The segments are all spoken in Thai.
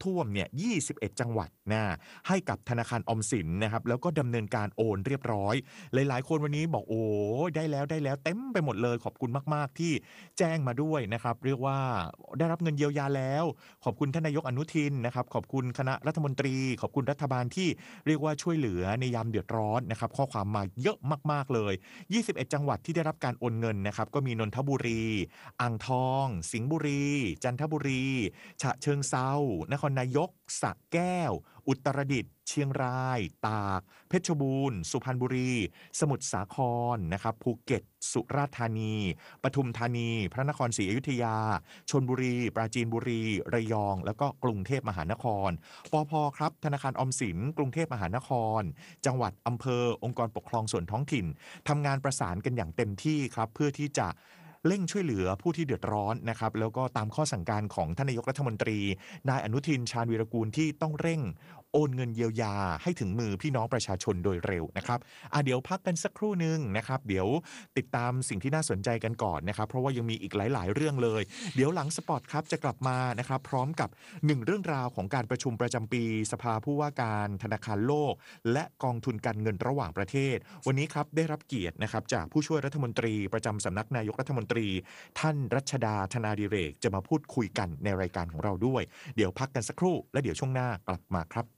ท่วมเนี่ย21จังหวัดนะให้กับธนาคารออมสินนะครับแล้วก็ดำเนินการโอนเรียบร้อยหลายๆคนวันนี้บอกโอ้ได้แล้วเต็มไปหมดเลยขอบคุณมากๆที่แจ้งมาด้วยนะครับเรียกว่าได้รับเงินเยียวยาแล้วขอบคุณท่านนายกอนุทินนะครับขอบคุณคณะรัฐมนตรีขอบคุณรัฐบาลที่เรียกว่าช่วยเหลือในยามเดือดร้อนนะครับข้อความมาเยอะมากๆเลย21จังหวัดที่ได้รับการโอนเงินนะครับก็มีนนทบุรีอ่างทองสิงห์บุรีจันทบุรีฉะเชิงเทรานครนายกสระแก้วอุตรดิตถ์เชียงรายตากเพชรบูรณ์สุพรรณบุรีสมุทรสาครนะครับภูเก็ตสุราษฎร์ธานีปทุมธานีพระนครศรีอยุธยาชลบุรีปราจีนบุรีระยองแล้วก็กรุงเทพมหานครปภครับธนาคารออมสินกรุงเทพมหานครจังหวัดอำเภอองค์กรปกครองส่วนท้องถิ่นทำงานประสานกันอย่างเต็มที่ครับเพื่อที่จะเร่งช่วยเหลือผู้ที่เดือดร้อนนะครับแล้วก็ตามข้อสั่งการของท่านนายกรัฐมนตรีนายอนุทินชาญวีรกูลที่ต้องเร่งโอนเงินเยียวยาให้ถึงมือพี่น้องประชาชนโดยเร็วนะครับเดี๋ยวพักกันสักครู่นึงนะครับเดี๋ยวติดตามสิ่งที่น่าสนใจกันก่อนนะครับเพราะว่ายังมีอีกหลายๆเรื่องเลยเดี๋ยวหลังสปอตครับจะกลับมานะครับพร้อมกับ1เรื่องราวของการประชุมประจำปีสภาผู้ว่าการธนาคารโลกและกองทุนการเงินระหว่างประเทศวันนี้ครับได้รับเกียรตินะครับจากผู้ช่วยรัฐมนตรีประจำสำนักนายกรัฐมนตรีท่านรัชดาธนาดิเรกจะมาพูดคุยกันในรายการของเราด้วยเดี๋ยวพักกันสักครู่และเดี๋ยวช่วงหน้ากลับมาครับ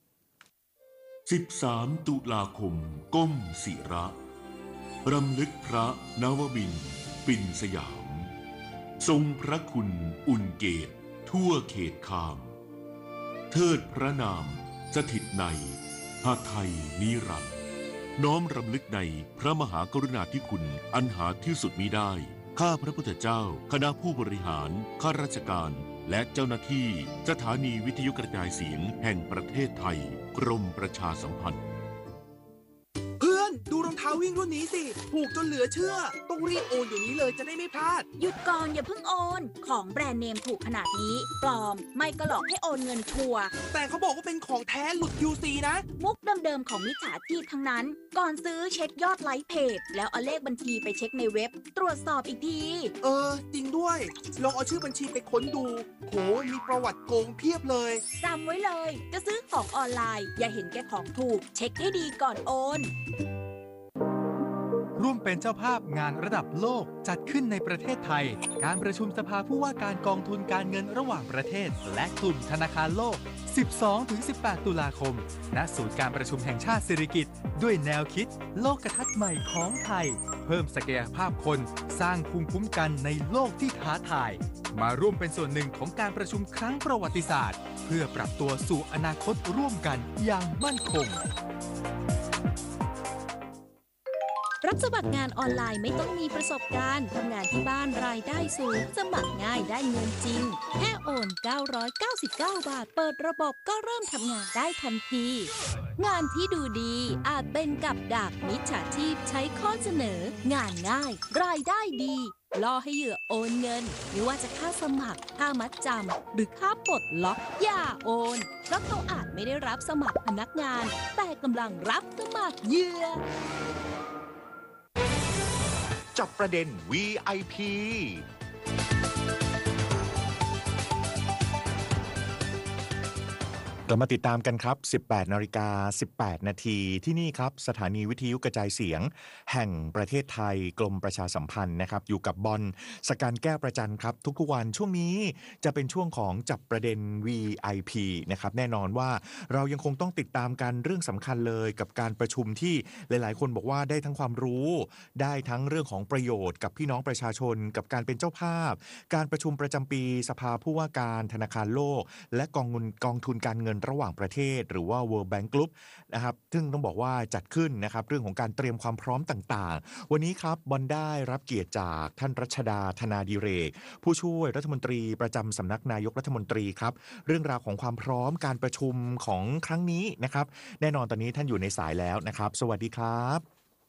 13ตุลาคมก้มศิระรำลึกพระนวมินทร์ปิ่นสยามทรงพระคุณอุ่นเกตทั่วเขตคามเทิดพระนามสถิตในหาไทยนิรันดร์น้อมรำลึกในพระมหากรุณาธิคุณอันหาที่สุดมิได้ข้าพระพุทธเจ้าคณะผู้บริหารข้าราชการและเจ้าหน้าที่สถานีวิทยุกระจายเสียงแห่งประเทศไทยกรมประชาสัมพันธ์เพื่อนดูรองเท้าวิ่งรุ่นนี้สิถูกจนเหลือเชื่อต้องรีบโอนอยู่นี้เลยจะได้ไม่พลาดหยุดก่อนอย่าเพิ่งโอนของแบรนด์เนมถูกขนาดนี้ปลอมไม่ก็หลอกให้โอนเงินชัวร์แต่เขาบอกว่าเป็นของแท้หลุด UC นะมุกเดิมๆของมิจฉาชีพทั้งนั้นก่อนซื้อเช็คยอดไลค์เพจแล้วเอาเลขบัญชีไปเช็คในเว็บตรวจสอบอีกทีจริงด้วยลองเอาชื่อบัญชีไปค้นดูโหมีประวัติโกงเพียบเลยจำไว้เลยจะซื้อของออนไลน์อย่าเห็นแก่ของถูกเช็คให้ดีก่อนโอนร่วมเป็นเจ้าภาพงานระดับโลกจัดขึ้นในประเทศไทยการประชุมสภาผู้ว่าการกองทุนการเงินระหว่างประเทศและกลุ่มธนาคารโลก 12-18 ตุลาคมณศูนย์การประชุมแห่งชาติสิริกิติ์ด้วยแนวคิดโลกทัศน์ใหม่ของไทยเพิ่มศักยภาพคนสร้างภูมิคุ้มกันในโลกที่ท้าทายมาร่วมเป็นส่วนหนึ่งของการประชุมครั้งประวัติศาสตร์เพื่อปรับตัวสู่อนาคตร่วมกันอย่างมั่นคงรับสมัครงานออนไลน์ไม่ต้องมีประสบการณ์ทำงานที่บ้านรายได้สูงสมัครง่ายได้เงินจริงแค่โอน999 บาทเปิดระบบก็เริ่มทำงานได้ทันทีงานที่ดูดีอาจเป็นกับดักมิจฉาชีพใช้ข้อเสนองานง่ายรายได้ดีล่อให้เหยื่อโอนเงินไม่ว่าจะค่าสมัครค่ามัดจำหรือค่าปลดล็อกอย่าโอนเพราะเขาอาจไม่ได้รับสมัครพนักงานแต่กำลังรับสมัครเหยื่อจับประเด็น VIPเรามาติดตามกันครับ 18:18 นาทีที่นี่ครับสถานีวิทยุกระจายเสียงแห่งประเทศไทยกรมประชาสัมพันธ์นะครับอยู่กับบอลสการแก้วประจันครับทุกๆวันช่วงนี้จะเป็นช่วงของจับประเด็น VIP นะครับแน่นอนว่าเรายังคงต้องติดตามกันเรื่องสำคัญเลยกับการประชุมที่หลายๆคนบอกว่าได้ทั้งความรู้ได้ทั้งเรื่องของประโยชน์กับพี่น้องประชาชนกับการเป็นเจ้าภาพการประชุมประจำปีสภาผู้ว่าการธนาคารโลกและกองทุนการเงินระหว่างประเทศหรือว่า World Bank Group นะครับซึ่งต้องบอกว่าจัดขึ้นนะครับเรื่องของการเตรียมความพร้อมต่างๆวันนี้ครับบอลได้รับเกียรติจากท่านรัชดาธนาดิเรกผู้ช่วยรัฐมนตรีประจำสำนักนายกรัฐมนตรีครับเรื่องราวของความพร้อมการประชุมของครั้งนี้นะครับแน่นอนตอนนี้ท่านอยู่ในสายแล้วนะครับสวัสดีครับ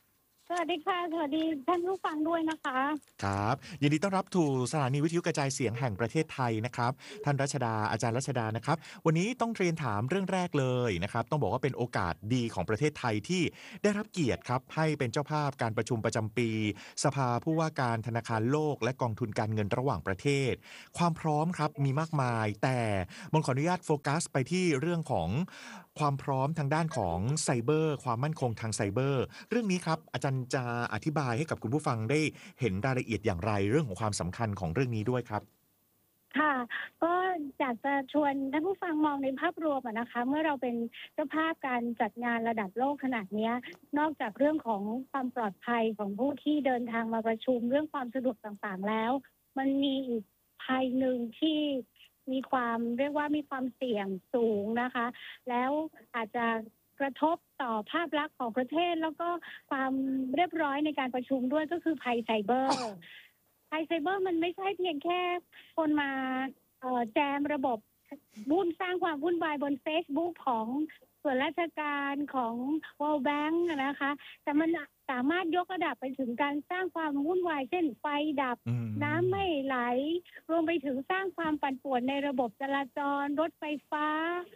สวัสดีค่ะ สวัสดีท่านผู้ฟังด้วยนะคะครับยินดีต้อนรับสู่สถานีวิทยุกระจายเสียงแห่งประเทศไทยนะครับท่านรัชดาอาจารย์รัชดานะครับวันนี้ต้องเรียนถามเรื่องแรกเลยนะครับต้องบอกว่าเป็นโอกาสดีของประเทศไทยที่ได้รับเกียรติครับให้เป็นเจ้าภาพการประชุมประจำปี สภาผู้ว่าการธนาคารโลกและกองทุนการเงินระหว่างประเทศ ความพร้อมครับมีมากมายแต่มนขออนุญาตโฟกัสไปที่เรื่องของความพร้อมทางด้านของไซเบอร์ความมั่นคงทางไซเบอร์เรื่องนี้ครับอาจารย์จะอธิบายให้กับคุณผู้ฟังได้เห็นรายละเอียดอย่างไรเรื่องของความสำคัญของเรื่องนี้ด้วยครับค่ะ ก็อยากจะชวนท่านผู้ฟังมองในภาพรวมนะคะ เมื่อเราเป็นเจ้าภาพการจัดงานระดับโลกขนาดนี้นอกจากเรื่องของความปลอดภัยของผู้ที่เดินทางมาประชุมเรื่องความสะดวกต่างๆแล้วมันมีอีกภัยหนึ่งที่มีความเรียกว่ามีความเสี่ยงสูงนะคะ แล้วอาจจะกระทบต่อภาพลักษณ์ของประเทศแล้วก็ความเรียบร้อยในการประชุมด้วยก็คือภัยไซเบอร์ ภัยไซเบอร์มันไม่ใช่เพียงแค่คนมาแจมระบบสร้างความวุ่นวายบน Facebook ของส่วนราชการของ World Bank นะคะ แต่มันสามารถยกระดับไปถึงการสร้างความวุ่นวายเช่นไฟดับน้ำไม่ไหลรวมไปถึงสร้างความปั่นป่วนในระบบจราจรรถไฟฟ้า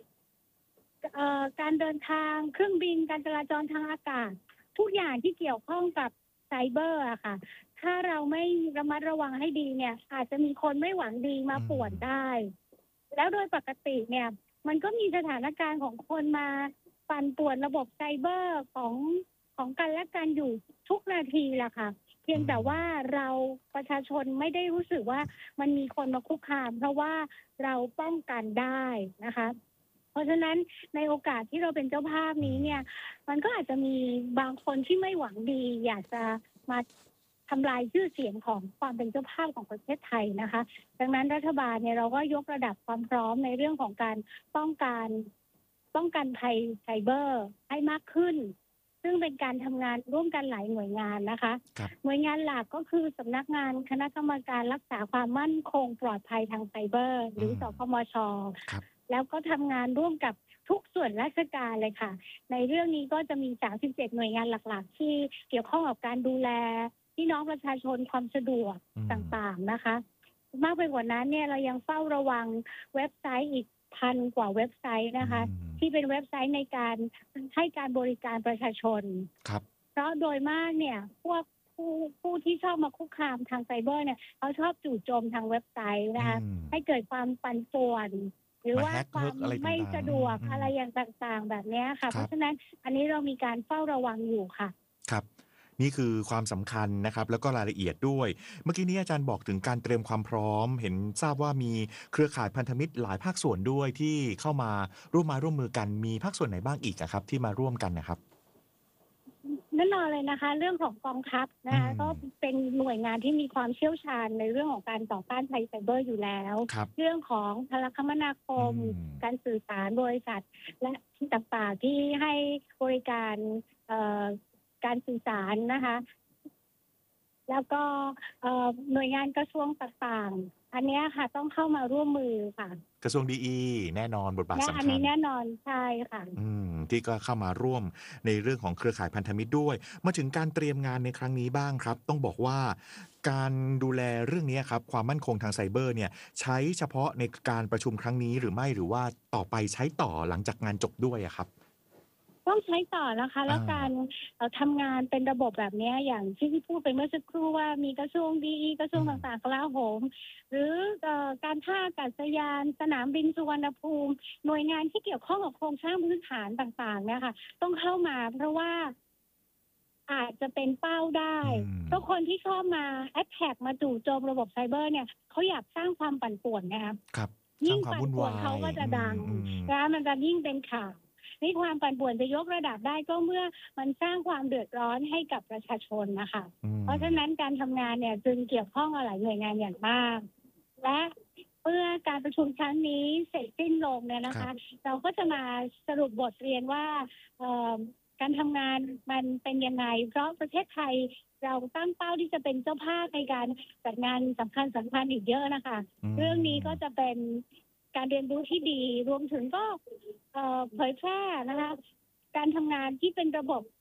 การเดินทางเครื่องบินการจราจรทางอากาศทุกอย่างที่เกี่ยวข้องกับไซเบอร์อะค่ะถ้าเราไม่ระมัดระวังให้ดีเนี่ยอาจจะมีคนไม่หวังดีมาป่วนได้แล้วโดยปกติเนี่ยมันก็มีสถานการณ์ของคนมาปั่นป่วนระบบไซเบอร์ของกันและกันอยู่ทุกนาทีแหละค่ะเพียงแต่ว่าเราประชาชนไม่ได้รู้สึกว่ามันมีคนมาคุกคามเพราะว่าเราป้องกันได้นะคะเพราะฉะนั้นในโอกาสที่เราเป็นเจ้าภาพนี้เนี่ยมันก็อาจจะมีบางคนที่ไม่หวังดีอยากจะมาทำลายชื่อเสียงของความเป็นเจ้าภาพของประเทศไทยนะคะดังนั้นรัฐบาลเนี่ยเราก็ยกระดับความพร้อมในเรื่องของการป้องกันภัยไซเบอร์ให้มากขึ้นซึ่งเป็นการทำงานร่วมกันหลายหน่วยงานนะคะหน่วยงานหลักก็คือสำนักงานคณะกรรมการรักษาความมั่นคงปลอดภัยทางไซเบอร์หรือสคมช.แล้วก็ทำงานร่วมกับทุกส่วนราชการเลยค่ะในเรื่องนี้ก็จะมี37หน่วยงานหลักๆที่เกี่ยวข้องกับการดูแลพี่น้องประชาชนความสะดวกต่างๆนะคะมากไปกว่านั้นเนี่ยเรายังเฝ้าระวังเว็บไซต์อีก1,000 กว่าเว็บไซต์นะคะที่เป็นเว็บไซต์ในการให้การบริการประชาชนเพราะโดยมากเนี่ยพวกผู้ที่ชอบมาคุกคามทางไซเบอร์เนี่ยเขาชอบจู่โจมทางเว็บไซต์นะคะให้เกิดความปั่นป่วนหรือว่าความไม่สะดวกอะไรอย่างต่างๆแบบนี้ค่ะเพราะฉะนั้นอันนี้เรามีการเฝ้าระวังอยู่ค่ะครับนี่คือความสำคัญนะครับแล้วก็รายละเอียดด้วยเมื่อกี้นี้อาจารย์บอกถึงการเตรียมความพร้อมเห็นทราบว่ามีเครือข่ายพันธมิตรหลายภาคส่วนด้วยที่เข้ามาร่วมมือกันมีภาคส่วนไหนบ้างอีกครับที่มาร่วมกันนะครับแน่นอนเลยนะคะเรื่องของกองทัพนะคะก็เป็นหน่วยงานที่มีความเชี่ยวชาญในเรื่องของการต่อต้านภัยไซเบอร์อยู่แล้วเรื่องของโทรคมนาคมการสื่อสารบริษัทและที่ต่างๆที่ให้บริการการสื่อสารนะคะแล้วก็หน่วยงานกระทรวงต่างๆอันนี้ค่ะต้องเข้ามาร่วมมือค่ะกระทรวงดีแน่นอนบทบาทสำคัญอันนี้แน่นอนใช่ค่ะที่ก็เข้ามาร่วมในเรื่องของเครือข่ายพันธมิตรด้วยมาถึงการเตรียมงานในครั้งนี้บ้างครับต้องบอกว่าการดูแลเรื่องนี้ครับความมั่นคงทางไซเบอร์เนี่ยใช้เฉพาะในการประชุมครั้งนี้หรือไม่หรือว่าต่อไปใช้ต่อหลังจากงานจบด้วยครับต้องใช้ต่อนะคะแล้วการทำงานเป็นระบบแบบนี้อย่างที่พูดไปเมื่อสักครู่ว่ามีกระทรวงดีกระทรวงต่างๆกลาโหมหรือการท่าอากาศยานสนามบินสุวรรณภูมิหน่วยงานที่เกี่ยวข้องกับโครงสร้างพื้นฐานต่างๆเนี่ยค่ะต้องเข้ามาเพราะว่าอาจจะเป็นเป้าได้เพราะคนที่ชอบมาแอทแทกมาจู่โจมระบบไซเบอร์เนี่ยเขาอยากสร้างความปั่นป่วนนะคะยิ่งปั่นป่วนเขาก็จะดังแล้วมันจะยิ่งเป็นข่าวนี่ความปั่นป่วนจะยกระดับได้ก็เมื่อมันสร้างความเดือดร้อนให้กับประชาชนนะคะเพราะฉะนั้นการทำงานเนี่ยจึงเกี่ยวข้องกับหลายหน่วยงานอย่างมากและเมื่อการประชุมครั้งนี้เสร็จสิ้นลงเนี่ยนะคะเราก็จะมาสรุปบทเรียนว่าการทำงานมันเป็นยังไงเพราะประเทศไทยเราตั้งเป้าที่จะเป็นเจ้าภาพในการจัดงานสำคัญอีกเยอะนะคะเรื่องนี้ก็จะเป็นการเรียนรู้ที่ดีรวมถึงก็เผยแพร่นะคะการทำงานที่เป็นระบบ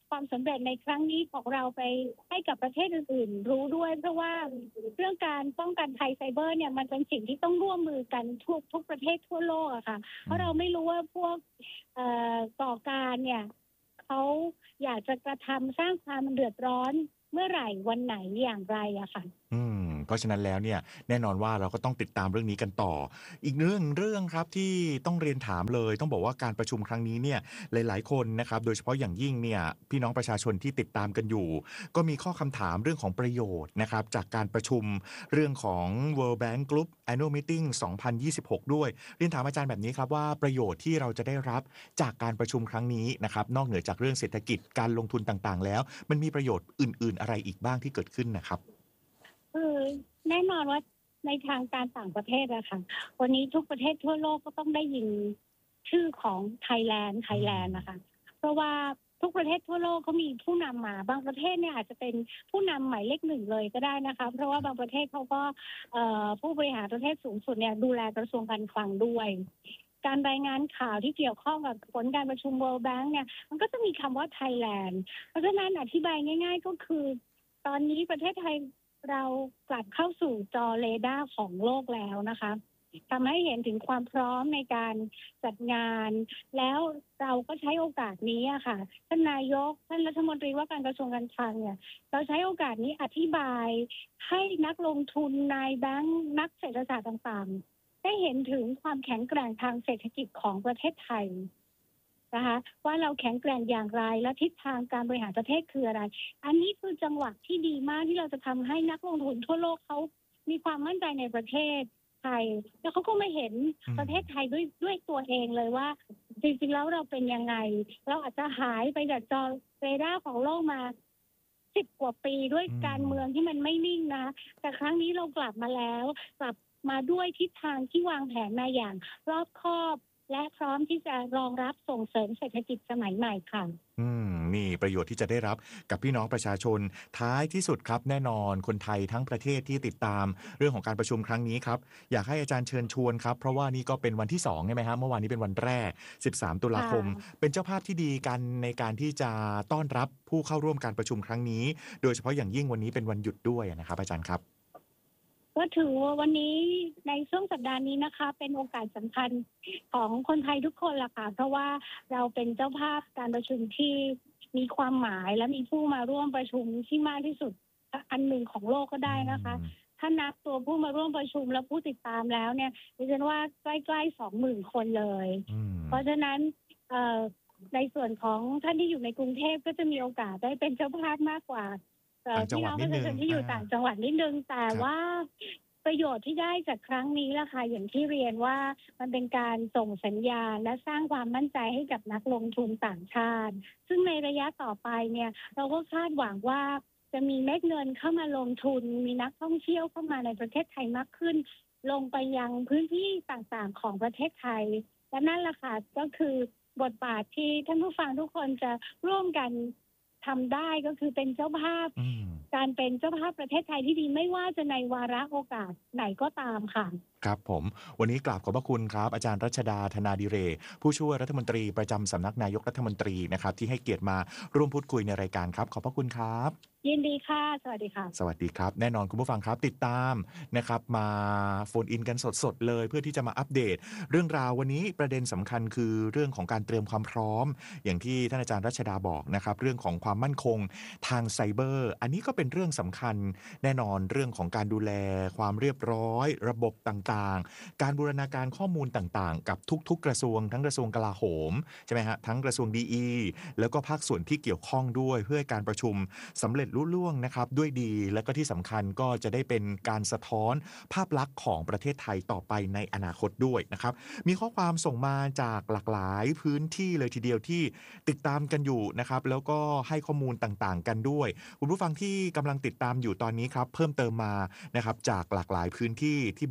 ความสำเร็จในครั้งนี้ของเราไปให้กับประเทศอื่นๆรู้ด้วยเพราะว่าเรื่องการป้องกันภัยไซเบอร์เนี่ยมันเป็นสิ่งที่ต้องร่วมมือกันทุกประเทศทั่วโลกอะค่ะเพราะเราไม่รู้ว่าพวกก่อการเนี่ยเขาอยากจะกระทำสร้างความเดือดร้อนเมื่อไหร่วันไหนอย่างไรอะค่ะเพราะฉะนั้นแล้วเนี่ยแน่นอนว่าเราก็ต้องติดตามเรื่องนี้กันต่ออีกเรื่องครับที่ต้องเรียนถามเลยต้องบอกว่าการประชุมครั้งนี้เนี่ยหลายๆคนนะครับโดยเฉพาะอย่างยิ่งเนี่ยพี่น้องประชาชนที่ติดตามกันอยู่ก็มีข้อคำถามเรื่องของประโยชน์นะครับจากการประชุมเรื่องของ World Bank Group Annual Meeting 2026 ด้วยเรียนถามอาจารย์แบบนี้ครับว่าประโยชน์ที่เราจะได้รับจากการประชุมครั้งนี้นะครับนอกเหนือจากเรื่องเศรษฐกิจการลงทุนต่างๆแล้วมันมีประโยชน์อื่นๆอะไรอีกบ้างที่เกิดขึ้นนะครับคือแน่นอนว่าในทางการต่างประเทศอะค่ะวันนี้ทุกประเทศทั่วโลกก็ต้องได้ยินชื่อของไทยแลนด์นะคะเพราะว่าทุกประเทศทั่วโลกเขามีผู้นำมาบางประเทศเนี่ยอาจจะเป็นผู้นำหมายเลขหนึ่งเลยก็ได้นะคะเพราะว่าบางประเทศเขาก็ผู้บริหารประเทศสูงสุดเนี่ยดูแลกระทรวงการคลังด้วยการรายงานข่าวที่เกี่ยวข้องกับผลการประชุม World Bank เนี่ยมันก็จะมีคำว่าไทยแลนด์เพราะฉะนั้นอธิบายง่ายๆก็คือตอนนี้ประเทศไทยเรากลับเข้าสู่จอเรดาร์ของโลกแล้วนะคะทำให้เห็นถึงความพร้อมในการจัดงานแล้วเราก็ใช้โอกาสนี้อะค่ะท่านนายกท่านรัฐมนตรีว่าการกระทรวงการคลังเนี่ยเราใช้โอกาสนี้อธิบายให้นักลงทุนนายแบงค์นักเศรษฐศาสตร์ต่างๆได้เห็นถึงความแข็งแกร่งทางเศรษฐกิจของประเทศไทยนะคะว่าเราแข็งแกร่งอย่างไรและทิศทางการบริหารประเทศคืออะไรอันนี้คือจังหวะที่ดีมากที่เราจะทำให้นักลงทุนทั่วโลกเขามีความมั่นใจในประเทศไทยแล้วเขาก็มาเห็นประเทศไทยด้วยตัวเองเลยว่าจริงๆแล้วเราเป็นยังไงเราอาจจะหายไปจากจอเรดาร์ของโลกมา10 กว่าปีด้วยการเมืองที่มันไม่นิ่งนะแต่ครั้งนี้เรากลับมาแล้วกลับมาด้วยทิศทางที่วางแผนมาอย่างรอบคอบและพร้อมที่จะรองรับส่งเสริมเศรษฐกิจสมัยใหม่ค่ะนี่ประโยชน์ที่จะได้รับกับพี่น้องประชาชนท้ายที่สุดครับแน่นอนคนไทยทั้งประเทศที่ติดตามเรื่องของการประชุมครั้งนี้ครับอยากให้อาจารย์เชิญชวนครับเพราะว่านี่ก็เป็นวันที่2ใช่ไหมครับเมื่อวานนี้เป็นวันแรก13 ตุลาคมเป็นเจ้าภาพที่ดีกันในการที่จะต้อนรับผู้เข้าร่วมการประชุมครั้งนี้โดยเฉพาะอย่างยิ่งวันนี้เป็นวันหยุดด้วยนะครับอาจารย์ครับก็ถือว่าวันนี้ในช่วงสัปดาห์นี้นะคะเป็นโอกาสสำคัญของคนไทยทุกคนล่ะค่ะเพราะว่าเราเป็นเจ้าภาพการประชุมที่มีความหมายและมีผู้มาร่วมประชุมที่มากที่สุดอันหนึ่งของโลกก็ได้นะคะถ้านับตัวผู้มาร่วมประชุมและผู้ติดตามแล้วเนี่ยดิฉันว่าใกล้ๆ 20,000 คนเลยเพราะฉะนั้นในส่วนของท่านที่อยู่ในกรุงเทพก็จะมีโอกาสได้เป็นเจ้าภาพมากกว่าพี่น้องประชาชนที่อยู่ต่างจังหวัดนิดนึงแต่ว่าประโยชน์ที่ได้จากครั้งนี้ล่ะค่ะอย่างที่เรียนว่ามันเป็นการส่งสัญญาณและสร้างความมั่นใจให้กับนักลงทุนต่างชาติซึ่งในระยะต่อไปเนี่ยเราก็คาดหวังว่าจะมีเม็ดเงินเข้ามาลงทุนมีนักท่องเที่ยวเข้ามาในประเทศไทยมากขึ้นลงไปยังพื้นที่ต่างๆของประเทศไทยและนั่นแหละค่ะก็คือบทบาทที่ท่านผู้ฟังทุกคนจะร่วมกันทำได้ก็คือเป็นเจ้าภาพการเป็นเจ้าภาพประเทศไทยที่ดีไม่ว่าจะในวาระโอกาสไหนก็ตามค่ะครับผมวันนี้กราบขอบพระคุณครับอาจารย์รัชดาธนาดิเรกผู้ช่วยรัฐมนตรีประจำสำนักนายกรัฐมนตรีนะครับที่ให้เกียรติมาร่วมพูดคุยในรายการครับขอบพระคุณครับยินดีค่ะสวัสดีค่ะสวัสดีครับแน่นอนคุณผู้ฟังครับติดตามนะครับมาโฟนอินกันสดๆเลยเพื่อที่จะมาอัปเดตเรื่องราววันนี้ประเด็นสำคัญคือเรื่องของการเตรียมความพร้อมอย่างที่ท่านอาจารย์รัชดาบอกนะครับเรื่องของความมั่นคงทางไซเบอร์อันนี้ก็เป็นเรื่องสำคัญแน่นอนเรื่องของการดูแลความเรียบร้อยระบบต่างๆการบูรณาการข้อมูลต่างๆกับทุกๆกระทรวงทั้งกระทรวงกลาโหมใช่ไหมฮะทั้งกระทรวงดีแล้วก็ภาคส่วนที่เกี่ยวข้องด้วยเพื่อการประชุมสำเร็จลุล่วงนะครับด้วยดีและก็ที่สำคัญก็จะได้เป็นการสะท้อนภาพลักษณ์ของประเทศไทยต่อไปในอนาคตด้วยนะครับมีข้อความส่งมาจากหลากหลายพื้นที่เลยทีเดียวที่ติดตามกันอยู่นะครับแล้วก็ให้ข้อมูลต่างๆกันด้วยคุณผู้ฟังที่กำลังติดตามอยู่ตอนนี้ครับเพิ่มเติมมานะครับจากหลากหลายพื้นที่ที่เบอร์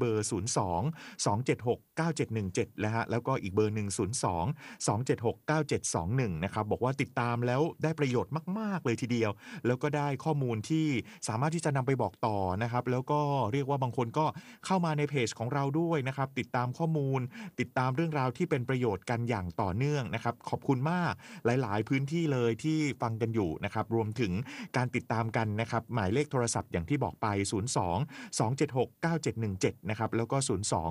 02-276-9717นะฮะแล้วก็อีกเบอร์หนึ่ง02-276-9721นะครับบอกว่าติดตามแล้วได้ประโยชน์มากๆเลยทีเดียวแล้วก็ได้ข้อมูลที่สามารถที่จะนำไปบอกต่อนะครับแล้วก็เรียกว่าบางคนก็เข้ามาในเพจของเราด้วยนะครับติดตามข้อมูลติดตามเรื่องราวที่เป็นประโยชน์กันอย่างต่อเนื่องนะครับขอบคุณมากหลายๆพื้นที่เลยที่ฟังกันอยู่นะครับรวมถึงการติดตามกันนะครับหมายเลขโทรศัพท์อย่างที่บอกไป02-276-9717นะครับแล้วก็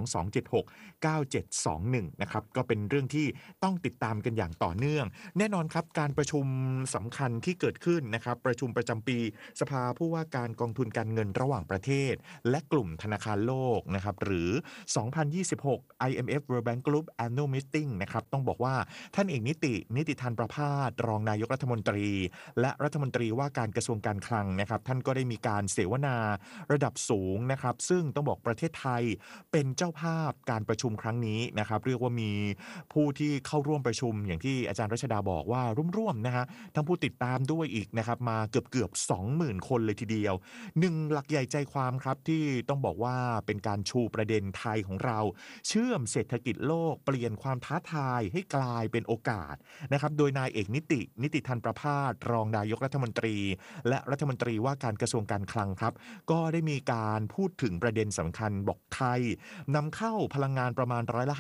02-276-9721นะครับก็เป็นเรื่องที่ต้องติดตามกันอย่างต่อเนื่องแน่นอนครับการประชุมสำคัญที่เกิดขึ้นนะครับประชุมประจำปีสภาผู้ว่าการกองทุนการเงินระหว่างประเทศและกลุ่มธนาคารโลกนะครับหรือ 2026 IMF World Bank Group Annual Meeting นะครับต้องบอกว่าท่านเอกนิติธันประภาสรองนายกรัฐมนตรีและรัฐมนตรีว่าการกระทรวงการคลังนะครับท่านก็ได้มีการเสวนาระดับสูงนะครับซึ่งต้องบอกประเทศไทยเป็นเจ้าภาพการประชุมครั้งนี้นะครับเรียกว่ามีผู้ที่เข้าร่วมประชุมอย่างที่อาจารย์รัชดาบอกว่าร่วมๆนะฮะทั้งผู้ติดตามด้วยอีกนะครับมาเกือบ 20,000 คนเลยทีเดียวหนึ่งหลักใหญ่ใจความครับที่ต้องบอกว่าเป็นการชูประเด็นไทยของเราเชื่อมเศรษฐกิจโลกเปลี่ยนความท้าทายให้กลายเป็นโอกาสนะครับโดยนายเอกนิติธันประภาสรองนายกรัฐมนตรีและรัฐมนตรีว่าการกระทรวงการคลังครับก็ได้มีการพูดถึงประเด็นสำคัญบอกไทยนำเข้าพลังงานประมาณ